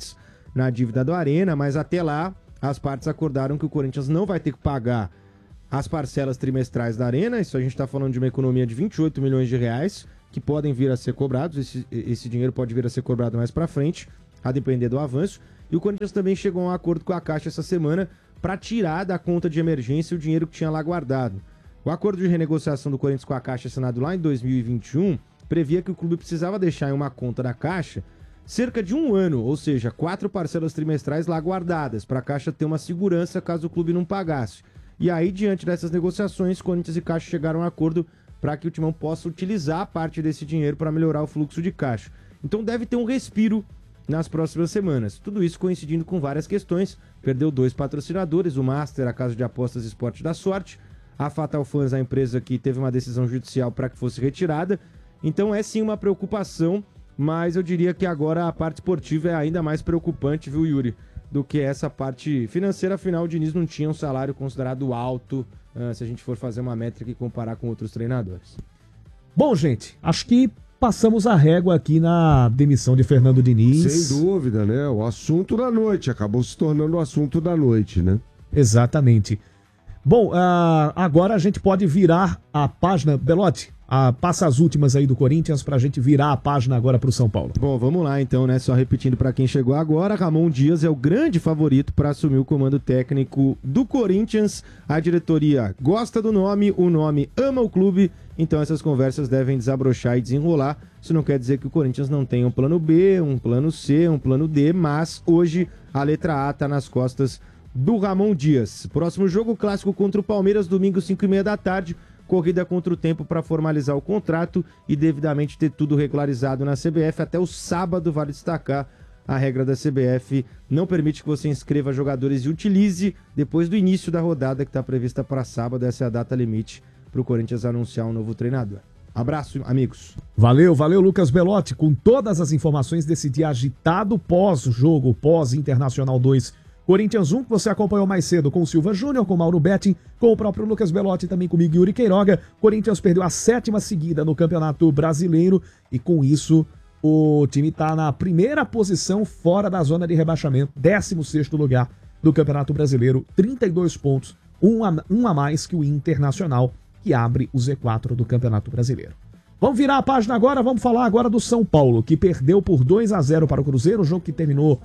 na dívida do Arena, mas até lá as partes acordaram que o Corinthians não vai ter que pagar as parcelas trimestrais da Arena. Isso a gente está falando de uma economia de 28 milhões de reais que podem vir a ser cobrados. Esse dinheiro pode vir a ser cobrado mais para frente, a depender do avanço. E o Corinthians também chegou a um acordo com a Caixa essa semana para tirar da conta de emergência o dinheiro que tinha lá guardado. O acordo de renegociação do Corinthians com a Caixa, assinado lá em 2021, previa que o clube precisava deixar em uma conta da Caixa cerca de um ano, ou seja, 4 parcelas trimestrais lá guardadas, para a Caixa ter uma segurança caso o clube não pagasse. E aí, diante dessas negociações, Corinthians e Caixa chegaram a um acordo para que o Timão possa utilizar parte desse dinheiro para melhorar o fluxo de caixa. Então deve ter um respiro nas próximas semanas. Tudo isso coincidindo com várias questões. Perdeu 2 patrocinadores, o Master, a casa de apostas Esporte da Sorte, a Fatal Fans, a empresa que teve uma decisão judicial para que fosse retirada. Então é sim uma preocupação, mas eu diria que agora a parte esportiva é ainda mais preocupante, viu, Yuri, do que essa parte financeira. Afinal, o Diniz não tinha um salário considerado alto, se a gente for fazer uma métrica e comparar com outros treinadores. Bom, gente, acho que passamos a régua aqui na demissão de Fernando Diniz. Sem dúvida, né? O assunto da noite, acabou se tornando o assunto da noite, né? Exatamente. Bom, agora a gente pode virar a página. Belotti, passa as últimas aí do Corinthians pra gente virar a página agora pro São Paulo. Bom, vamos lá então, né? Só repetindo para quem chegou agora, Ramon Dias é o grande favorito para assumir o comando técnico do Corinthians. A diretoria gosta do nome, o nome ama o clube, então essas conversas devem desabrochar e desenrolar. Isso não quer dizer que o Corinthians não tenha um plano B, um plano C, um plano D, mas hoje a letra A tá nas costas do Ramon Dias. Próximo jogo, clássico contra o Palmeiras, domingo 5h30 da tarde. Corrida contra o tempo para formalizar o contrato e devidamente ter tudo regularizado na CBF. Até o sábado, vale destacar, a regra da CBF não permite que você inscreva jogadores e utilize depois do início da rodada que está prevista para sábado. Essa é a data limite para o Corinthians anunciar um novo treinador. Abraço, amigos. Valeu, Lucas Belotti, com todas as informações desse dia agitado pós-jogo, pós-Internacional 2, Corinthians 1, que você acompanhou mais cedo com o Silva Júnior, com o Mauro Betting, com o próprio Lucas Belotti e também comigo, Yuri Queiroga. Corinthians perdeu a 7ª seguida no Campeonato Brasileiro e com isso o time está na primeira posição fora da zona de rebaixamento, 16º lugar do Campeonato Brasileiro, 32 pontos, um a mais que o Internacional, que abre o Z4 do Campeonato Brasileiro. Vamos virar a página agora, vamos falar agora do São Paulo, que perdeu por 2-0 para o Cruzeiro, o jogo que terminou...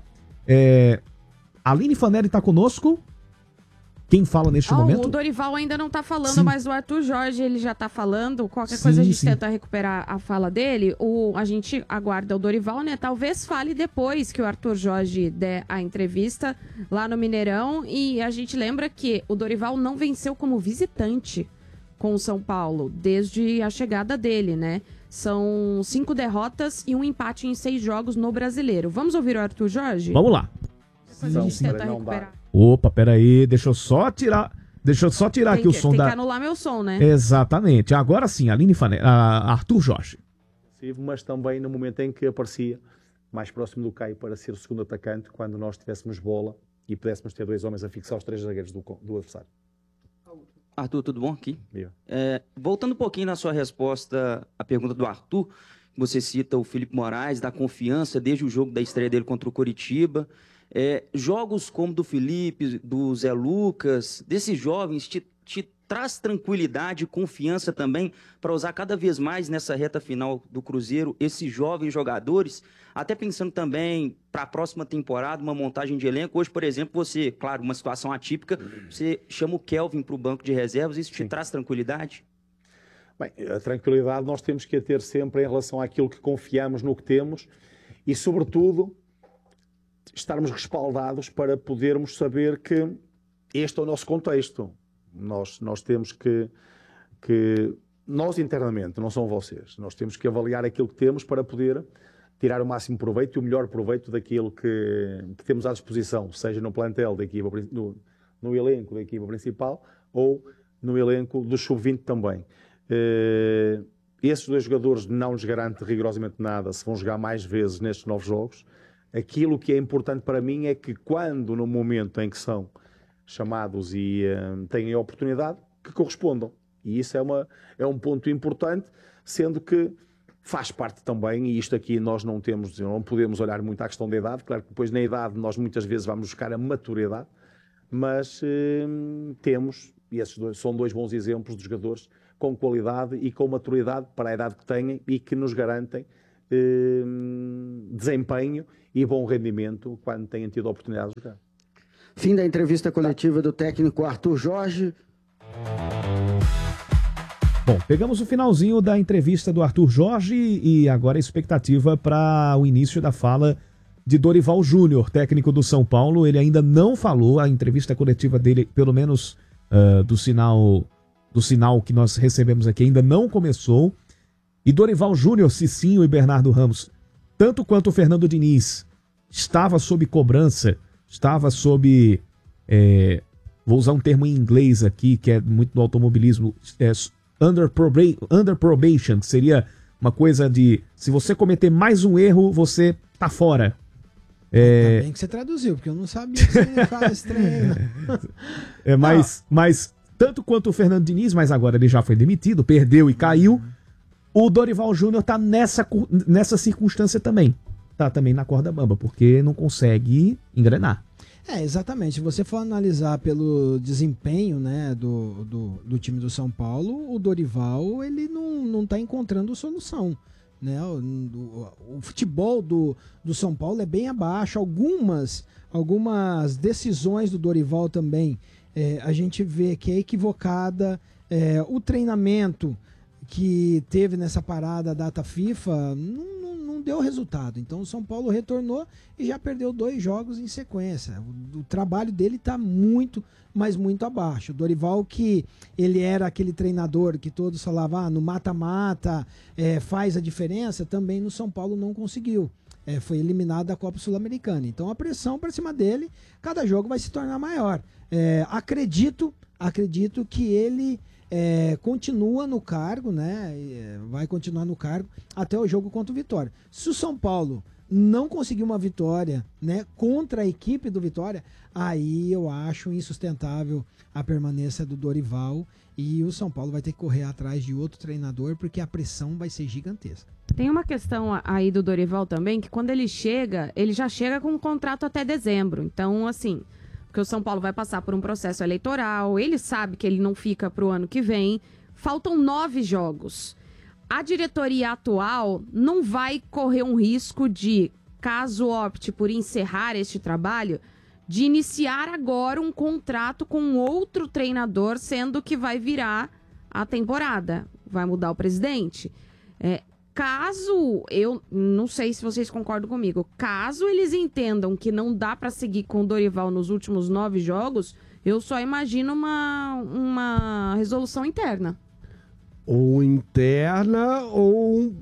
Aline Fanelli está conosco. Quem fala neste momento? O Dorival ainda não tá falando, Sim. mas o Arthur Jorge ele já tá falando. Qualquer coisa a gente tenta recuperar a fala dele. A gente aguarda o Dorival, né? Talvez fale depois que o Arthur Jorge der a entrevista lá no Mineirão. E a gente lembra que o Dorival não venceu como visitante com o São Paulo desde a chegada dele, né? São 5 derrotas e um empate em 6 jogos no Brasileiro. Vamos ouvir o Arthur Jorge? Vamos lá. Depois a gente tenta recuperar. Opa, peraí, deixa eu só tirar aqui o som tem da... que anular meu som, né? Exatamente. Agora sim, Aline Fanelli, Arthur Jorge. Mas também no momento em que aparecia mais próximo do Caio para ser o segundo atacante, quando nós tivéssemos bola e pudéssemos ter 2 homens a fixar os 3 zagueiros do adversário. Arthur, tudo bom aqui? Voltando um pouquinho na sua resposta à pergunta do Arthur, você cita o Felipe Moraes, da confiança desde o jogo da estreia dele contra o Coritiba. Jogos como do Felipe, do Zé Lucas, desses jovens, te traz tranquilidade e confiança também para usar cada vez mais nessa reta final do Cruzeiro esses jovens jogadores, até pensando também para a próxima temporada, uma montagem de elenco. Hoje, por exemplo, você, claro, uma situação atípica, você chama o Kelvin para o banco de reservas, isso te traz tranquilidade? Bem, a tranquilidade nós temos que a ter sempre em relação àquilo que confiamos no que temos e, sobretudo, estarmos respaldados para podermos saber que este é o nosso contexto. Nós temos que nós internamente, não são vocês, nós temos que avaliar aquilo que temos para poder tirar o máximo proveito e o melhor proveito daquilo que temos à disposição, seja no plantel da equipa, no elenco da equipa principal ou no elenco do sub-20 também. Esses 2 jogadores não nos garantem rigorosamente nada se vão jogar mais vezes nestes novos jogos. Aquilo que é importante para mim é que quando, no momento em que são chamados e têm a oportunidade, que correspondam. E isso é um ponto importante, sendo que faz parte também, e isto aqui nós não podemos olhar muito à questão da idade, claro que depois na idade nós muitas vezes vamos buscar a maturidade, mas temos, e esses são 2 bons exemplos de jogadores com qualidade e com maturidade para a idade que têm e que nos garantem desempenho e bom rendimento quando têm tido a oportunidade de jogar. Fim da entrevista coletiva do técnico Arthur Jorge. Bom, pegamos o finalzinho da entrevista do Arthur Jorge e agora a expectativa para o início da fala de Dorival Júnior, técnico do São Paulo. Ele ainda não falou, a entrevista coletiva dele, pelo menos do sinal que nós recebemos aqui, ainda não começou. E Dorival Júnior, Cicinho e Bernardo Ramos, tanto quanto o Fernando Diniz, estava sob cobrança, estava sob, vou usar um termo em inglês aqui, que é muito do automobilismo, under probation, que seria uma coisa de, se você cometer mais um erro, você tá fora. Tá bem que você traduziu, porque eu não sabia que significava esse treino. Mas tanto quanto o Fernando Diniz, mas agora ele já foi demitido, perdeu e caiu, o Dorival Júnior tá nessa circunstância também. Tá também na corda bamba, porque não consegue engrenar. Exatamente. Se você for analisar pelo desempenho, né, do time do São Paulo, o Dorival ele não tá encontrando solução. Né? O futebol do São Paulo é bem abaixo. Algumas decisões do Dorival também a gente vê que é equivocada. O treinamento que teve nessa parada a data FIFA não deu resultado. Então o São Paulo retornou e já perdeu 2 jogos em sequência. O trabalho dele está muito, mas muito abaixo. O Dorival, que ele era aquele treinador que todos falavam, no mata-mata faz a diferença, também no São Paulo não conseguiu. Foi eliminado da Copa Sul-Americana. Então a pressão para cima dele, cada jogo vai se tornar maior. Acredito que ele continua no cargo, né? Vai continuar no cargo até o jogo contra o Vitória. Se o São Paulo não conseguir uma vitória, né, contra a equipe do Vitória, aí eu acho insustentável a permanência do Dorival e o São Paulo vai ter que correr atrás de outro treinador porque a pressão vai ser gigantesca. Tem uma questão aí do Dorival também, que quando ele já chega com um contrato até dezembro. Então, assim, porque o São Paulo vai passar por um processo eleitoral, ele sabe que ele não fica para o ano que vem, faltam 9 jogos. A diretoria atual não vai correr um risco de, caso opte por encerrar este trabalho, de iniciar agora um contrato com outro treinador, sendo que vai virar a temporada, vai mudar o presidente. Caso, eu não sei se vocês concordam comigo, caso eles entendam que não dá para seguir com o Dorival nos últimos 9 jogos, eu só imagino uma resolução interna. Ou interna, ou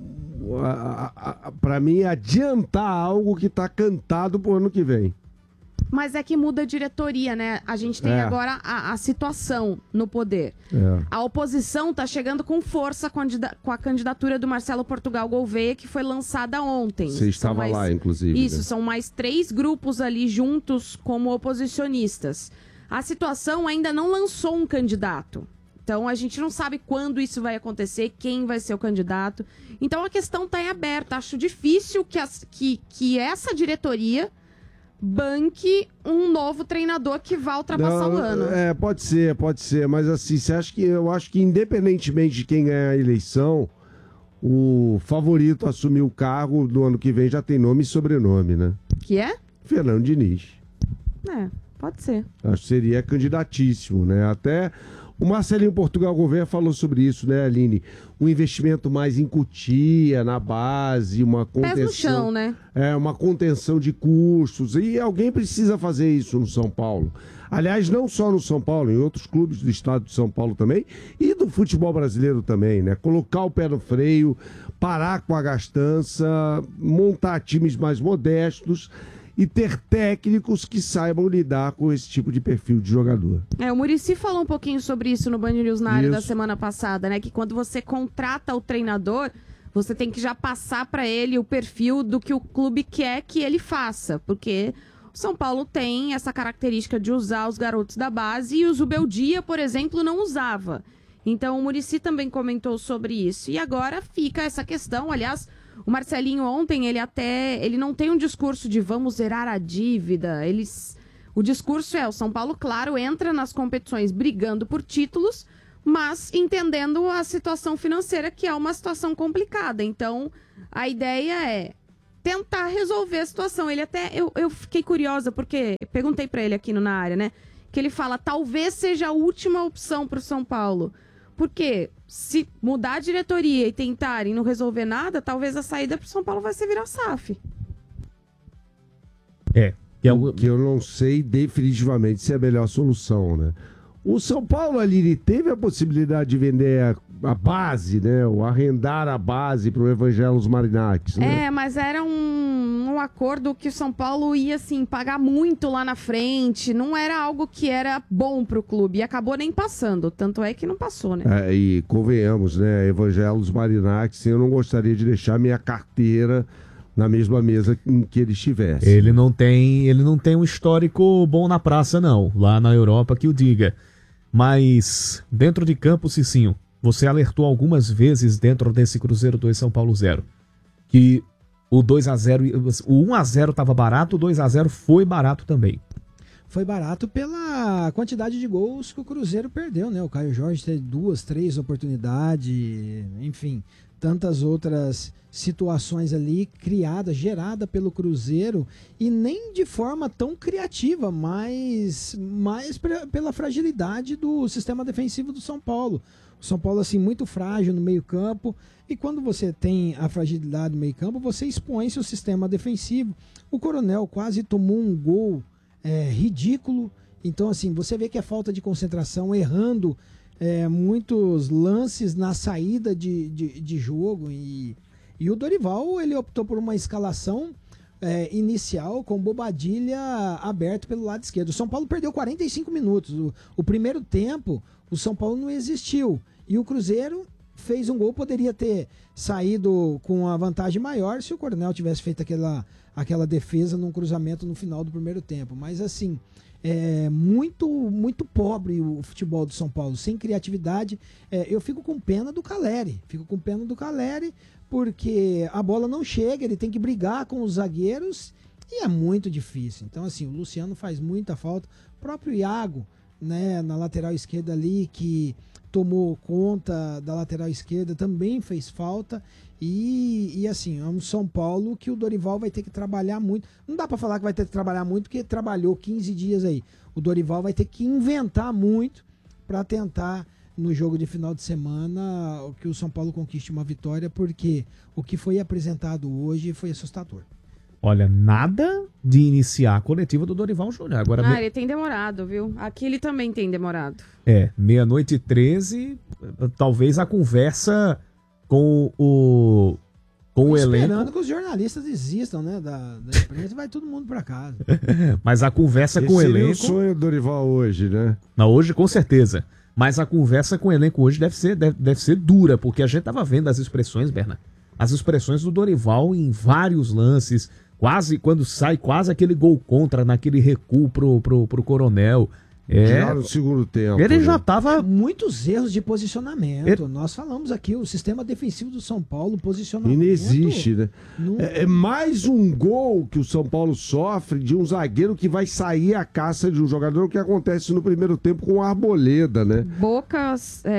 para mim adiantar algo que está cantado pro ano que vem. Mas é que muda a diretoria, né? A gente tem agora a situação no poder. A oposição tá chegando com força com a candidatura do Marcelo Portugal Gouveia, que foi lançada ontem. Você estava lá, inclusive. Isso, né? São mais 3 grupos ali juntos como oposicionistas. A situação ainda não lançou um candidato. Então, a gente não sabe quando isso vai acontecer, quem vai ser o candidato. Então, a questão está em aberta. Acho difícil que essa diretoria banque um novo treinador que vá ultrapassar o ano. Pode ser. Mas assim, eu acho que independentemente de quem ganhar a eleição, o favorito a assumir o cargo do ano que vem já tem nome e sobrenome, né? Que é? Fernando Diniz. Pode ser. Acho que seria candidatíssimo, né? Até o Marcelinho Portugal Gouveia falou sobre isso, né, Aline? Um investimento mais em cutia, na base, uma contenção... Pés no chão, né? Uma contenção de custos. E alguém precisa fazer isso no São Paulo. Aliás, não só no São Paulo, em outros clubes do estado de São Paulo também. E do futebol brasileiro também, né? Colocar o pé no freio, parar com a gastança, montar times mais modestos e ter técnicos que saibam lidar com esse tipo de perfil de jogador. O Muricy falou um pouquinho sobre isso no Band News na área da semana passada, né? Que quando você contrata o treinador, você tem que já passar para ele o perfil do que o clube quer que ele faça, porque o São Paulo tem essa característica de usar os garotos da base e o Zubeldia, por exemplo, não usava. Então o Muricy também comentou sobre isso. E agora fica essa questão, aliás, o Marcelinho ontem, ele não tem um discurso de vamos zerar a dívida. O discurso o São Paulo, claro, entra nas competições brigando por títulos, mas entendendo a situação financeira, que é uma situação complicada. Então, a ideia é tentar resolver a situação. Eu fiquei curiosa, porque perguntei pra ele aqui na área, né? Que ele fala, talvez seja a última opção pro São Paulo. Porque se mudar a diretoria e tentarem não resolver nada, talvez a saída pro São Paulo vai ser virar SAF. Que eu não sei definitivamente se é a melhor solução, né? O São Paulo ali, ele teve a possibilidade de vender a base, né? Ou arrendar a base para o Evangelos Marinakis, né? Mas era um acordo que o São Paulo ia, assim, pagar muito lá na frente. Não era algo que era bom pro clube. E acabou nem passando. Tanto é que não passou, né? E convenhamos, né? Evangelos Marinakis, eu não gostaria de deixar minha carteira na mesma mesa em que ele estivesse. Ele não tem um histórico bom na praça, não. Lá na Europa, que o diga. Mas, dentro de campo, Cicinho, você alertou algumas vezes dentro desse Cruzeiro 2 São Paulo 0, que o 2-0, o 1-0 estava barato, o 2-0 foi barato também. Foi barato pela quantidade de gols que o Cruzeiro perdeu, né? O Caio Jorge teve 2, 3 oportunidades, enfim, tantas outras situações ali geradas pelo Cruzeiro, e nem de forma tão criativa, mas pela fragilidade do sistema defensivo do São Paulo. O São Paulo, assim, muito frágil no meio-campo, e quando você tem a fragilidade no meio-campo, você expõe seu sistema defensivo. O Coronel quase tomou um gol ridículo, então, assim, você vê que é falta de concentração, errando muitos lances na saída de jogo, e o Dorival, ele optou por uma escalação inicial com Bobadilha aberto pelo lado esquerdo. O São Paulo perdeu 45 minutos. O primeiro tempo, o São Paulo não existiu. E o Cruzeiro fez um gol, poderia ter saído com a vantagem maior se o Coronel tivesse feito aquela defesa num cruzamento no final do primeiro tempo. Mas assim, muito, muito pobre o futebol do São Paulo, sem criatividade. Eu fico com pena do Caleri. Porque a bola não chega, ele tem que brigar com os zagueiros e é muito difícil. Então, assim, o Luciano faz muita falta. O próprio Iago, né, na lateral esquerda ali, que tomou conta da lateral esquerda, também fez falta. E assim, é um São Paulo que o Dorival vai ter que trabalhar muito. Não dá pra falar que vai ter que trabalhar muito, porque trabalhou 15 dias aí. O Dorival vai ter que inventar muito para tentar, no jogo de final de semana, que o São Paulo conquiste uma vitória, porque o que foi apresentado hoje foi assustador. Olha, nada de iniciar a coletiva do Dorival Júnior. Agora, ele tem demorado, viu? Aqui ele também tem demorado. 00:13, talvez a conversa com o elenco. Esperando que os jornalistas desistam, né, da imprensa, vai todo mundo pra casa. Mas a conversa com o elenco... Esse é o sonho do Dorival hoje, né? Não, hoje com certeza. Mas a conversa com o elenco hoje deve ser dura, porque a gente tava vendo as expressões, Bernardo. As expressões do Dorival em vários lances, quando sai quase aquele gol contra, naquele recuo pro Coronel. Já no segundo tempo. Ele já tava... Muitos erros de posicionamento. Nós falamos aqui, o sistema defensivo do São Paulo, posicionamento... Inexiste, né? É mais um gol que o São Paulo sofre de um zagueiro que vai sair à caça de um jogador, o que acontece no primeiro tempo com o Arboleda, né? Boca,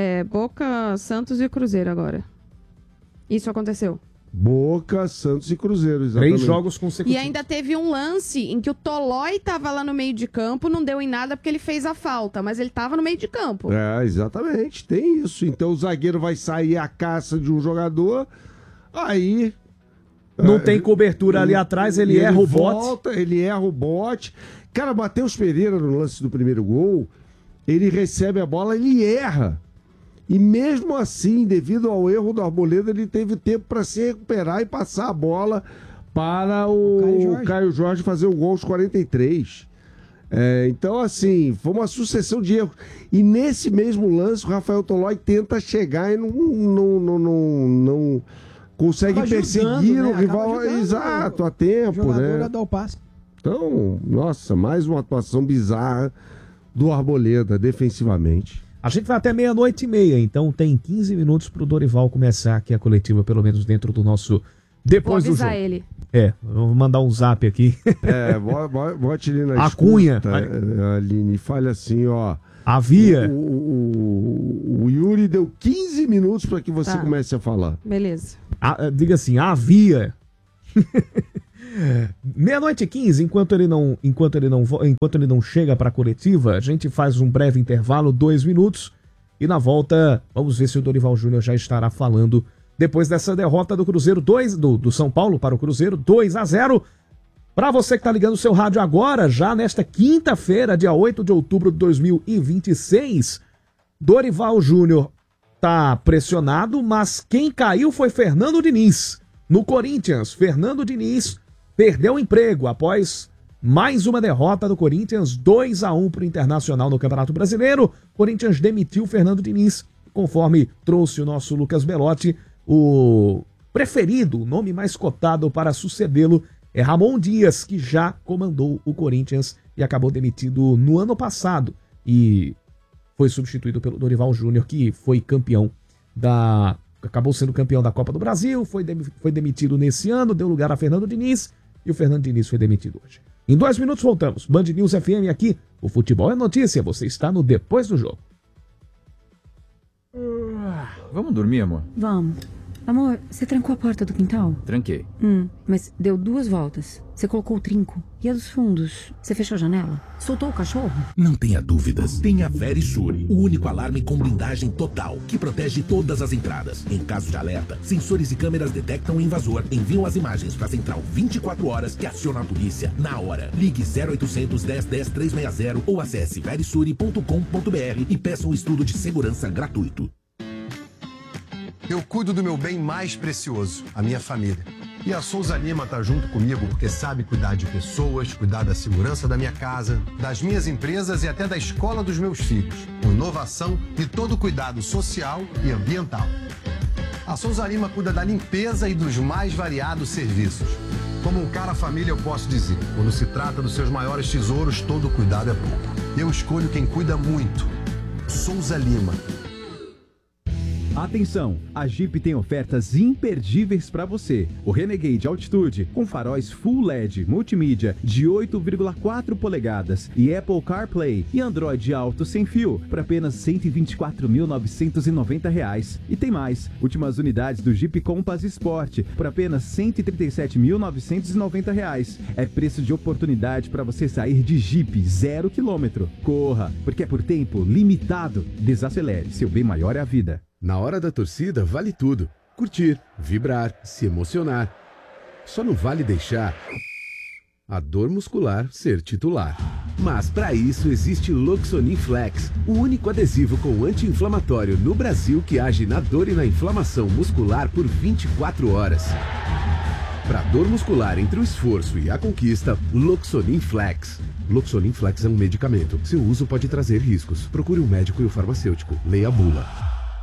Santos e Cruzeiro agora. Isso aconteceu. Boca, Santos e Cruzeiro, exatamente. 3 jogos consecutivos. E ainda teve um lance em que o Tolói tava lá no meio de campo, não deu em nada porque ele fez a falta, mas ele tava no meio de campo. Exatamente, tem isso. Então o zagueiro vai sair à caça de um jogador, aí... Não tem cobertura ali atrás, ele erra o bote. Ele erra o bote. Cara, Matheus Pereira, no lance do primeiro gol, ele recebe a bola, ele erra. E mesmo assim, devido ao erro do Arboleda, ele teve tempo para se recuperar e passar a bola para o Caio Jorge fazer o gol aos 43. Então, assim, foi uma sucessão de erros. E nesse mesmo lance, o Rafael Tolói tenta chegar e não consegue perseguir o rival. Exato, a tempo, né? A dar o passe. Então, nossa, mais uma atuação bizarra do Arboleda defensivamente. A gente vai até 00:30, então tem 15 minutos pro Dorival começar aqui a coletiva, pelo menos dentro do nosso Depois do jogo. Vou avisar ele. Vou mandar um zap aqui. Bote ali na a Cunha. Aline, fale assim, ó. Havia. O Yuri deu 15 minutos para que você comece a falar. Beleza. Diga assim, havia. 00:15, enquanto ele não chega para a coletiva, a gente faz um breve intervalo, 2 minutos, e na volta vamos ver se o Dorival Júnior já estará falando depois dessa derrota do Cruzeiro do São Paulo para o Cruzeiro 2-0. Para você que está ligando o seu rádio agora, já nesta quinta-feira, dia 8 de outubro de 2026, Dorival Júnior tá pressionado, mas quem caiu foi Fernando Diniz. No Corinthians, Fernando Diniz perdeu o emprego após mais uma derrota do Corinthians, 2-1 para o Internacional no Campeonato Brasileiro. Corinthians demitiu Fernando Diniz, conforme trouxe o nosso Lucas Belotti. O preferido, o nome mais cotado para sucedê-lo é Ramon Dias, que já comandou o Corinthians e acabou demitido no ano passado e foi substituído pelo Dorival Júnior, que foi acabou sendo campeão da Copa do Brasil, foi demitido nesse ano, deu lugar a Fernando Diniz e o Fernando Diniz foi demitido hoje. Em 2 minutos voltamos. Band News FM aqui, o futebol é notícia, você está no Depois do Jogo. Vamos dormir, amor? Vamos. Amor, você trancou a porta do quintal? Tranquei. Mas deu 2 voltas. Você colocou o trinco. E a dos fundos? Você fechou a janela? Soltou o cachorro? Não tenha dúvidas. Tem a Verisure, o único alarme com blindagem total, que protege todas as entradas. Em caso de alerta, sensores e câmeras detectam o invasor, enviam as imagens para a central 24 horas que aciona a polícia na hora. Ligue 0800 10 10 360 ou acesse verisure.com.br e peça um estudo de segurança gratuito. Eu cuido do meu bem mais precioso, a minha família. E a Souza Lima está junto comigo porque sabe cuidar de pessoas, cuidar da segurança da minha casa, das minhas empresas e até da escola dos meus filhos, com inovação e todo cuidado social e ambiental. A Souza Lima cuida da limpeza e dos mais variados serviços. Como um cara família, eu posso dizer, quando se trata dos seus maiores tesouros, todo cuidado é pouco. Eu escolho quem cuida muito. Souza Lima. Atenção, a Jeep tem ofertas imperdíveis para você. O Renegade Altitude com faróis Full LED, multimídia de 8,4 polegadas e Apple CarPlay e Android Auto sem fio por apenas R$ 124.990. E tem mais, últimas unidades do Jeep Compass Sport por apenas R$ 137.990. É preço de oportunidade para você sair de Jeep 0 km. Corra, porque é por tempo limitado. Desacelere, seu bem maior é a vida. Na hora da torcida, vale tudo. Curtir, vibrar, se emocionar. Só não vale deixar a dor muscular ser titular. Mas para isso existe Loxonin Flex, o único adesivo com anti-inflamatório no Brasil que age na dor e na inflamação muscular por 24 horas. Para dor muscular entre o esforço e a conquista, Loxonin Flex. Loxonin Flex é um medicamento. Seu uso pode trazer riscos. Procure um médico e o farmacêutico. Leia a bula.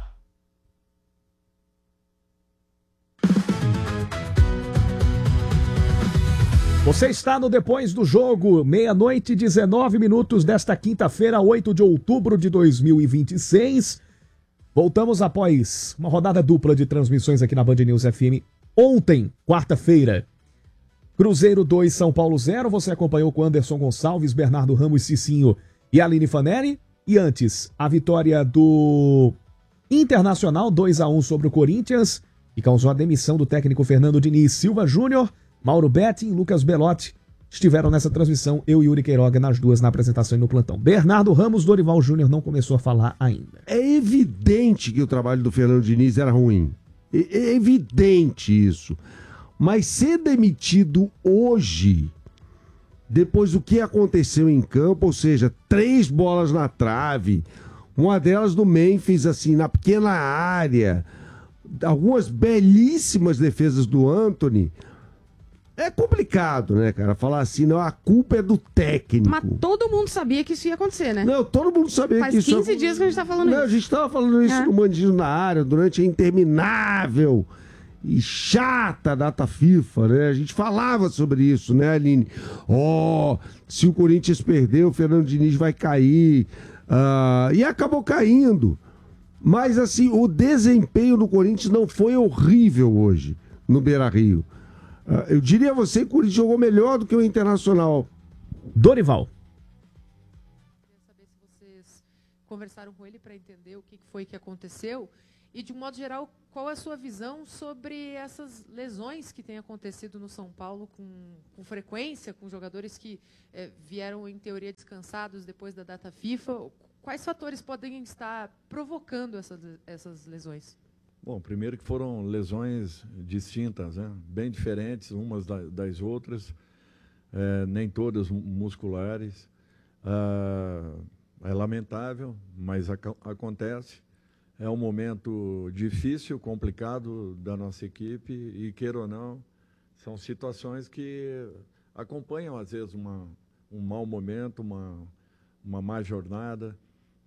Você está no Depois do Jogo, 00:19 desta quinta-feira, 8 de outubro de 2026. Voltamos após uma rodada dupla de transmissões aqui na Band News FM. Ontem, quarta-feira, Cruzeiro 2, São Paulo 0. Você acompanhou com Anderson Gonçalves, Bernardo Ramos, Cicinho e Aline Fanelli. E antes, a vitória do Internacional 2-1 sobre o Corinthians, que causou a demissão do técnico Fernando Diniz. Silva Júnior, Mauro Betting e Lucas Belotti estiveram nessa transmissão, eu e Yuri Queiroga nas duas na apresentação e no plantão. Bernardo Ramos, Dorival Júnior não começou a falar ainda. É evidente que o trabalho do Fernando Diniz era ruim. É evidente isso. Mas ser demitido hoje, depois do que aconteceu em campo, ou seja, 3 bolas na trave, uma delas do Memphis, assim, na pequena área, algumas belíssimas defesas do Anthony. É complicado, né, cara? Falar assim, não, a culpa é do técnico. Mas todo mundo sabia que isso ia acontecer, né? Não, todo mundo sabia que isso... Faz 15 dias que a gente tá falando isso. Não, a gente tava falando isso no Mandinho na área, durante a interminável e chata data FIFA, né? A gente falava sobre isso, né, Aline? Se o Corinthians perder, o Fernando Diniz vai cair. E acabou caindo. Mas, assim, o desempenho do Corinthians não foi horrível hoje no Beira-Rio. Eu diria a você que o Corinthians jogou melhor do que o Internacional. Dorival. Conversaram com ele para entender o que foi que aconteceu e, de um modo geral, qual é a sua visão sobre essas lesões que têm acontecido no São Paulo com frequência, com jogadores que vieram, em teoria, descansados depois da data FIFA? Quais fatores podem estar provocando essas lesões? Bom, primeiro que foram lesões distintas, né? Bem diferentes umas das outras, nem todas musculares. É lamentável, mas acontece. É um momento difícil, complicado da nossa equipe e, queira ou não, são situações que acompanham, às vezes, um mau momento, uma má jornada.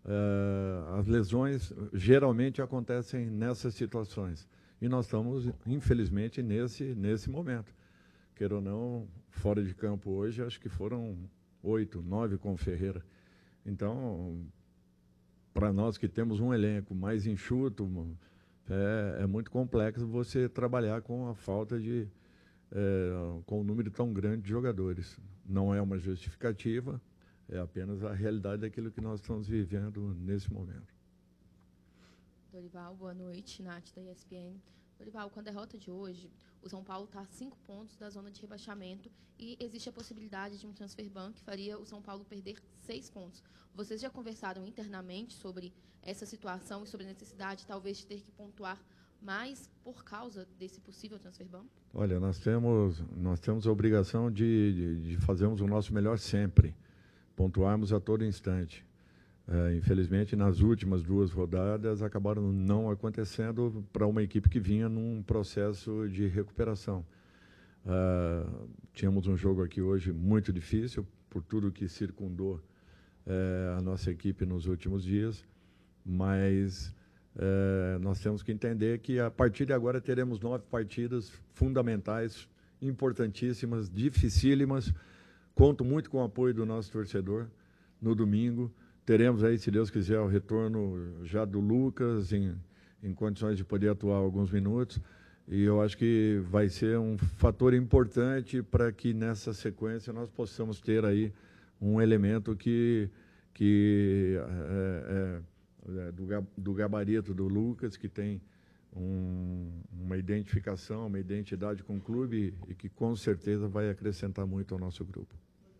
As lesões geralmente acontecem nessas situações. E nós estamos, infelizmente, nesse momento. Queira ou não, fora de campo hoje, acho que foram 8, 9 com o Ferreira. Então, para nós que temos um elenco mais enxuto, é muito complexo você trabalhar com a falta de... com um número tão grande de jogadores. Não é uma justificativa, é apenas a realidade daquilo que nós estamos vivendo nesse momento. Dorival, boa noite, Nath da ESPN. Dorival, com a derrota de hoje, o São Paulo está a 5 pontos da zona de rebaixamento e existe a possibilidade de um transfer ban que faria o São Paulo perder 6 pontos. Vocês já conversaram internamente sobre essa situação e sobre a necessidade, talvez, de ter que pontuar mais por causa desse possível transfer ban? Olha, nós temos a obrigação de fazermos o nosso melhor sempre, pontuarmos a todo instante. Infelizmente, nas últimas 2 rodadas, acabaram não acontecendo para uma equipe que vinha num processo de recuperação. Tínhamos um jogo aqui hoje muito difícil, por tudo que circundou a nossa equipe nos últimos dias, mas nós temos que entender que a partir de agora teremos 9 partidas fundamentais, importantíssimas, dificílimas. Conto muito com o apoio do nosso torcedor no domingo. Teremos aí, se Deus quiser, o retorno já do Lucas em condições de poder atuar alguns minutos. E eu acho que vai ser um fator importante para que nessa sequência nós possamos ter aí um elemento do gabarito do Lucas, que tem uma identificação, uma identidade com o clube e que com certeza vai acrescentar muito ao nosso grupo.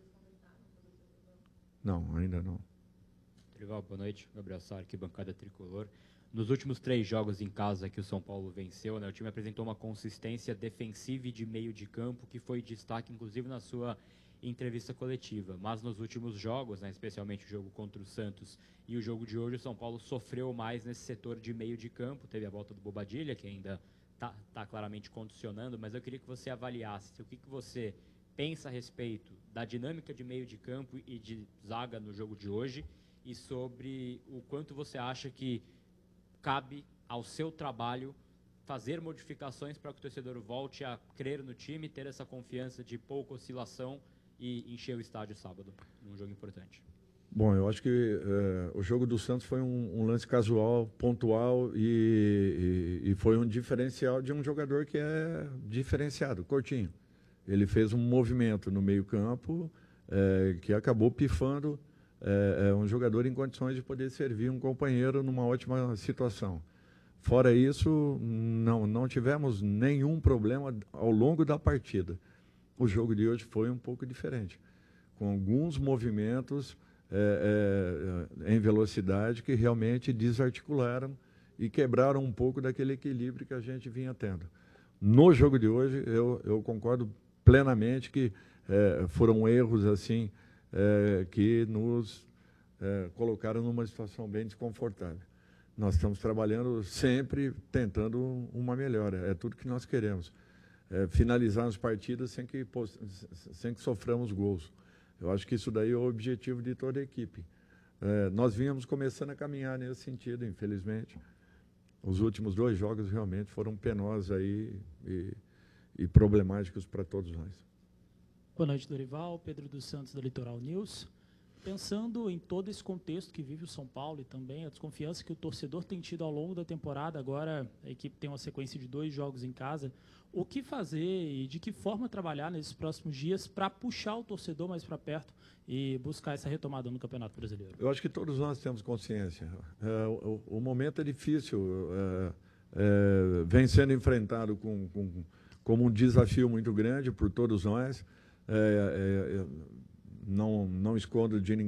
Não, ainda não. Dorival, boa noite. Gabriel Sá, arquibancada tricolor. Nos últimos 3 jogos em casa que o São Paulo venceu, né, o time apresentou uma consistência defensiva e de meio de campo que foi destaque, inclusive, na sua entrevista coletiva. Mas nos últimos jogos, né, especialmente o jogo contra o Santos e o jogo de hoje, o São Paulo sofreu mais nesse setor de meio de campo. Teve a volta do Bobadilla, que ainda está claramente condicionando, mas eu queria que você avaliasse o que você pensa a respeito da dinâmica de meio de campo e de zaga no jogo de hoje e sobre o quanto você acha que cabe ao seu trabalho fazer modificações para que o torcedor volte a crer no time, ter essa confiança de pouca oscilação e encher o estádio sábado, num jogo importante. Bom, eu acho que o jogo do Santos foi um lance casual, pontual e foi um diferencial de um jogador que é diferenciado, Coutinho. Ele fez um movimento no meio-campo que acabou pifando um jogador em condições de poder servir um companheiro numa ótima situação. Fora isso, não tivemos nenhum problema ao longo da partida. O jogo de hoje foi um pouco diferente, com alguns movimentos em velocidade que realmente desarticularam e quebraram um pouco daquele equilíbrio que a gente vinha tendo. No jogo de hoje, eu concordo plenamente que foram erros assim que nos colocaram numa situação bem desconfortável. Nós estamos trabalhando sempre tentando uma melhora, é tudo que nós queremos. Finalizar as partidas sem que soframos gols. Eu acho que isso daí é o objetivo de toda a equipe. Nós vínhamos começando a caminhar nesse sentido, infelizmente. Os últimos 2 jogos realmente foram penosos aí e problemáticos para todos nós. Boa noite, Dorival. Pedro dos Santos, da Litoral News. pensando em todo esse contexto que vive o São Paulo e também a desconfiança que o torcedor tem tido ao longo da temporada, agora a equipe tem uma sequência de 2 jogos em casa, o que fazer e de que forma trabalhar nesses próximos dias para puxar o torcedor mais para perto e buscar essa retomada no Campeonato Brasileiro? Eu acho que todos nós temos consciência. O momento é difícil, vem sendo enfrentado como um desafio muito grande por todos nós. Não escondo de ninguém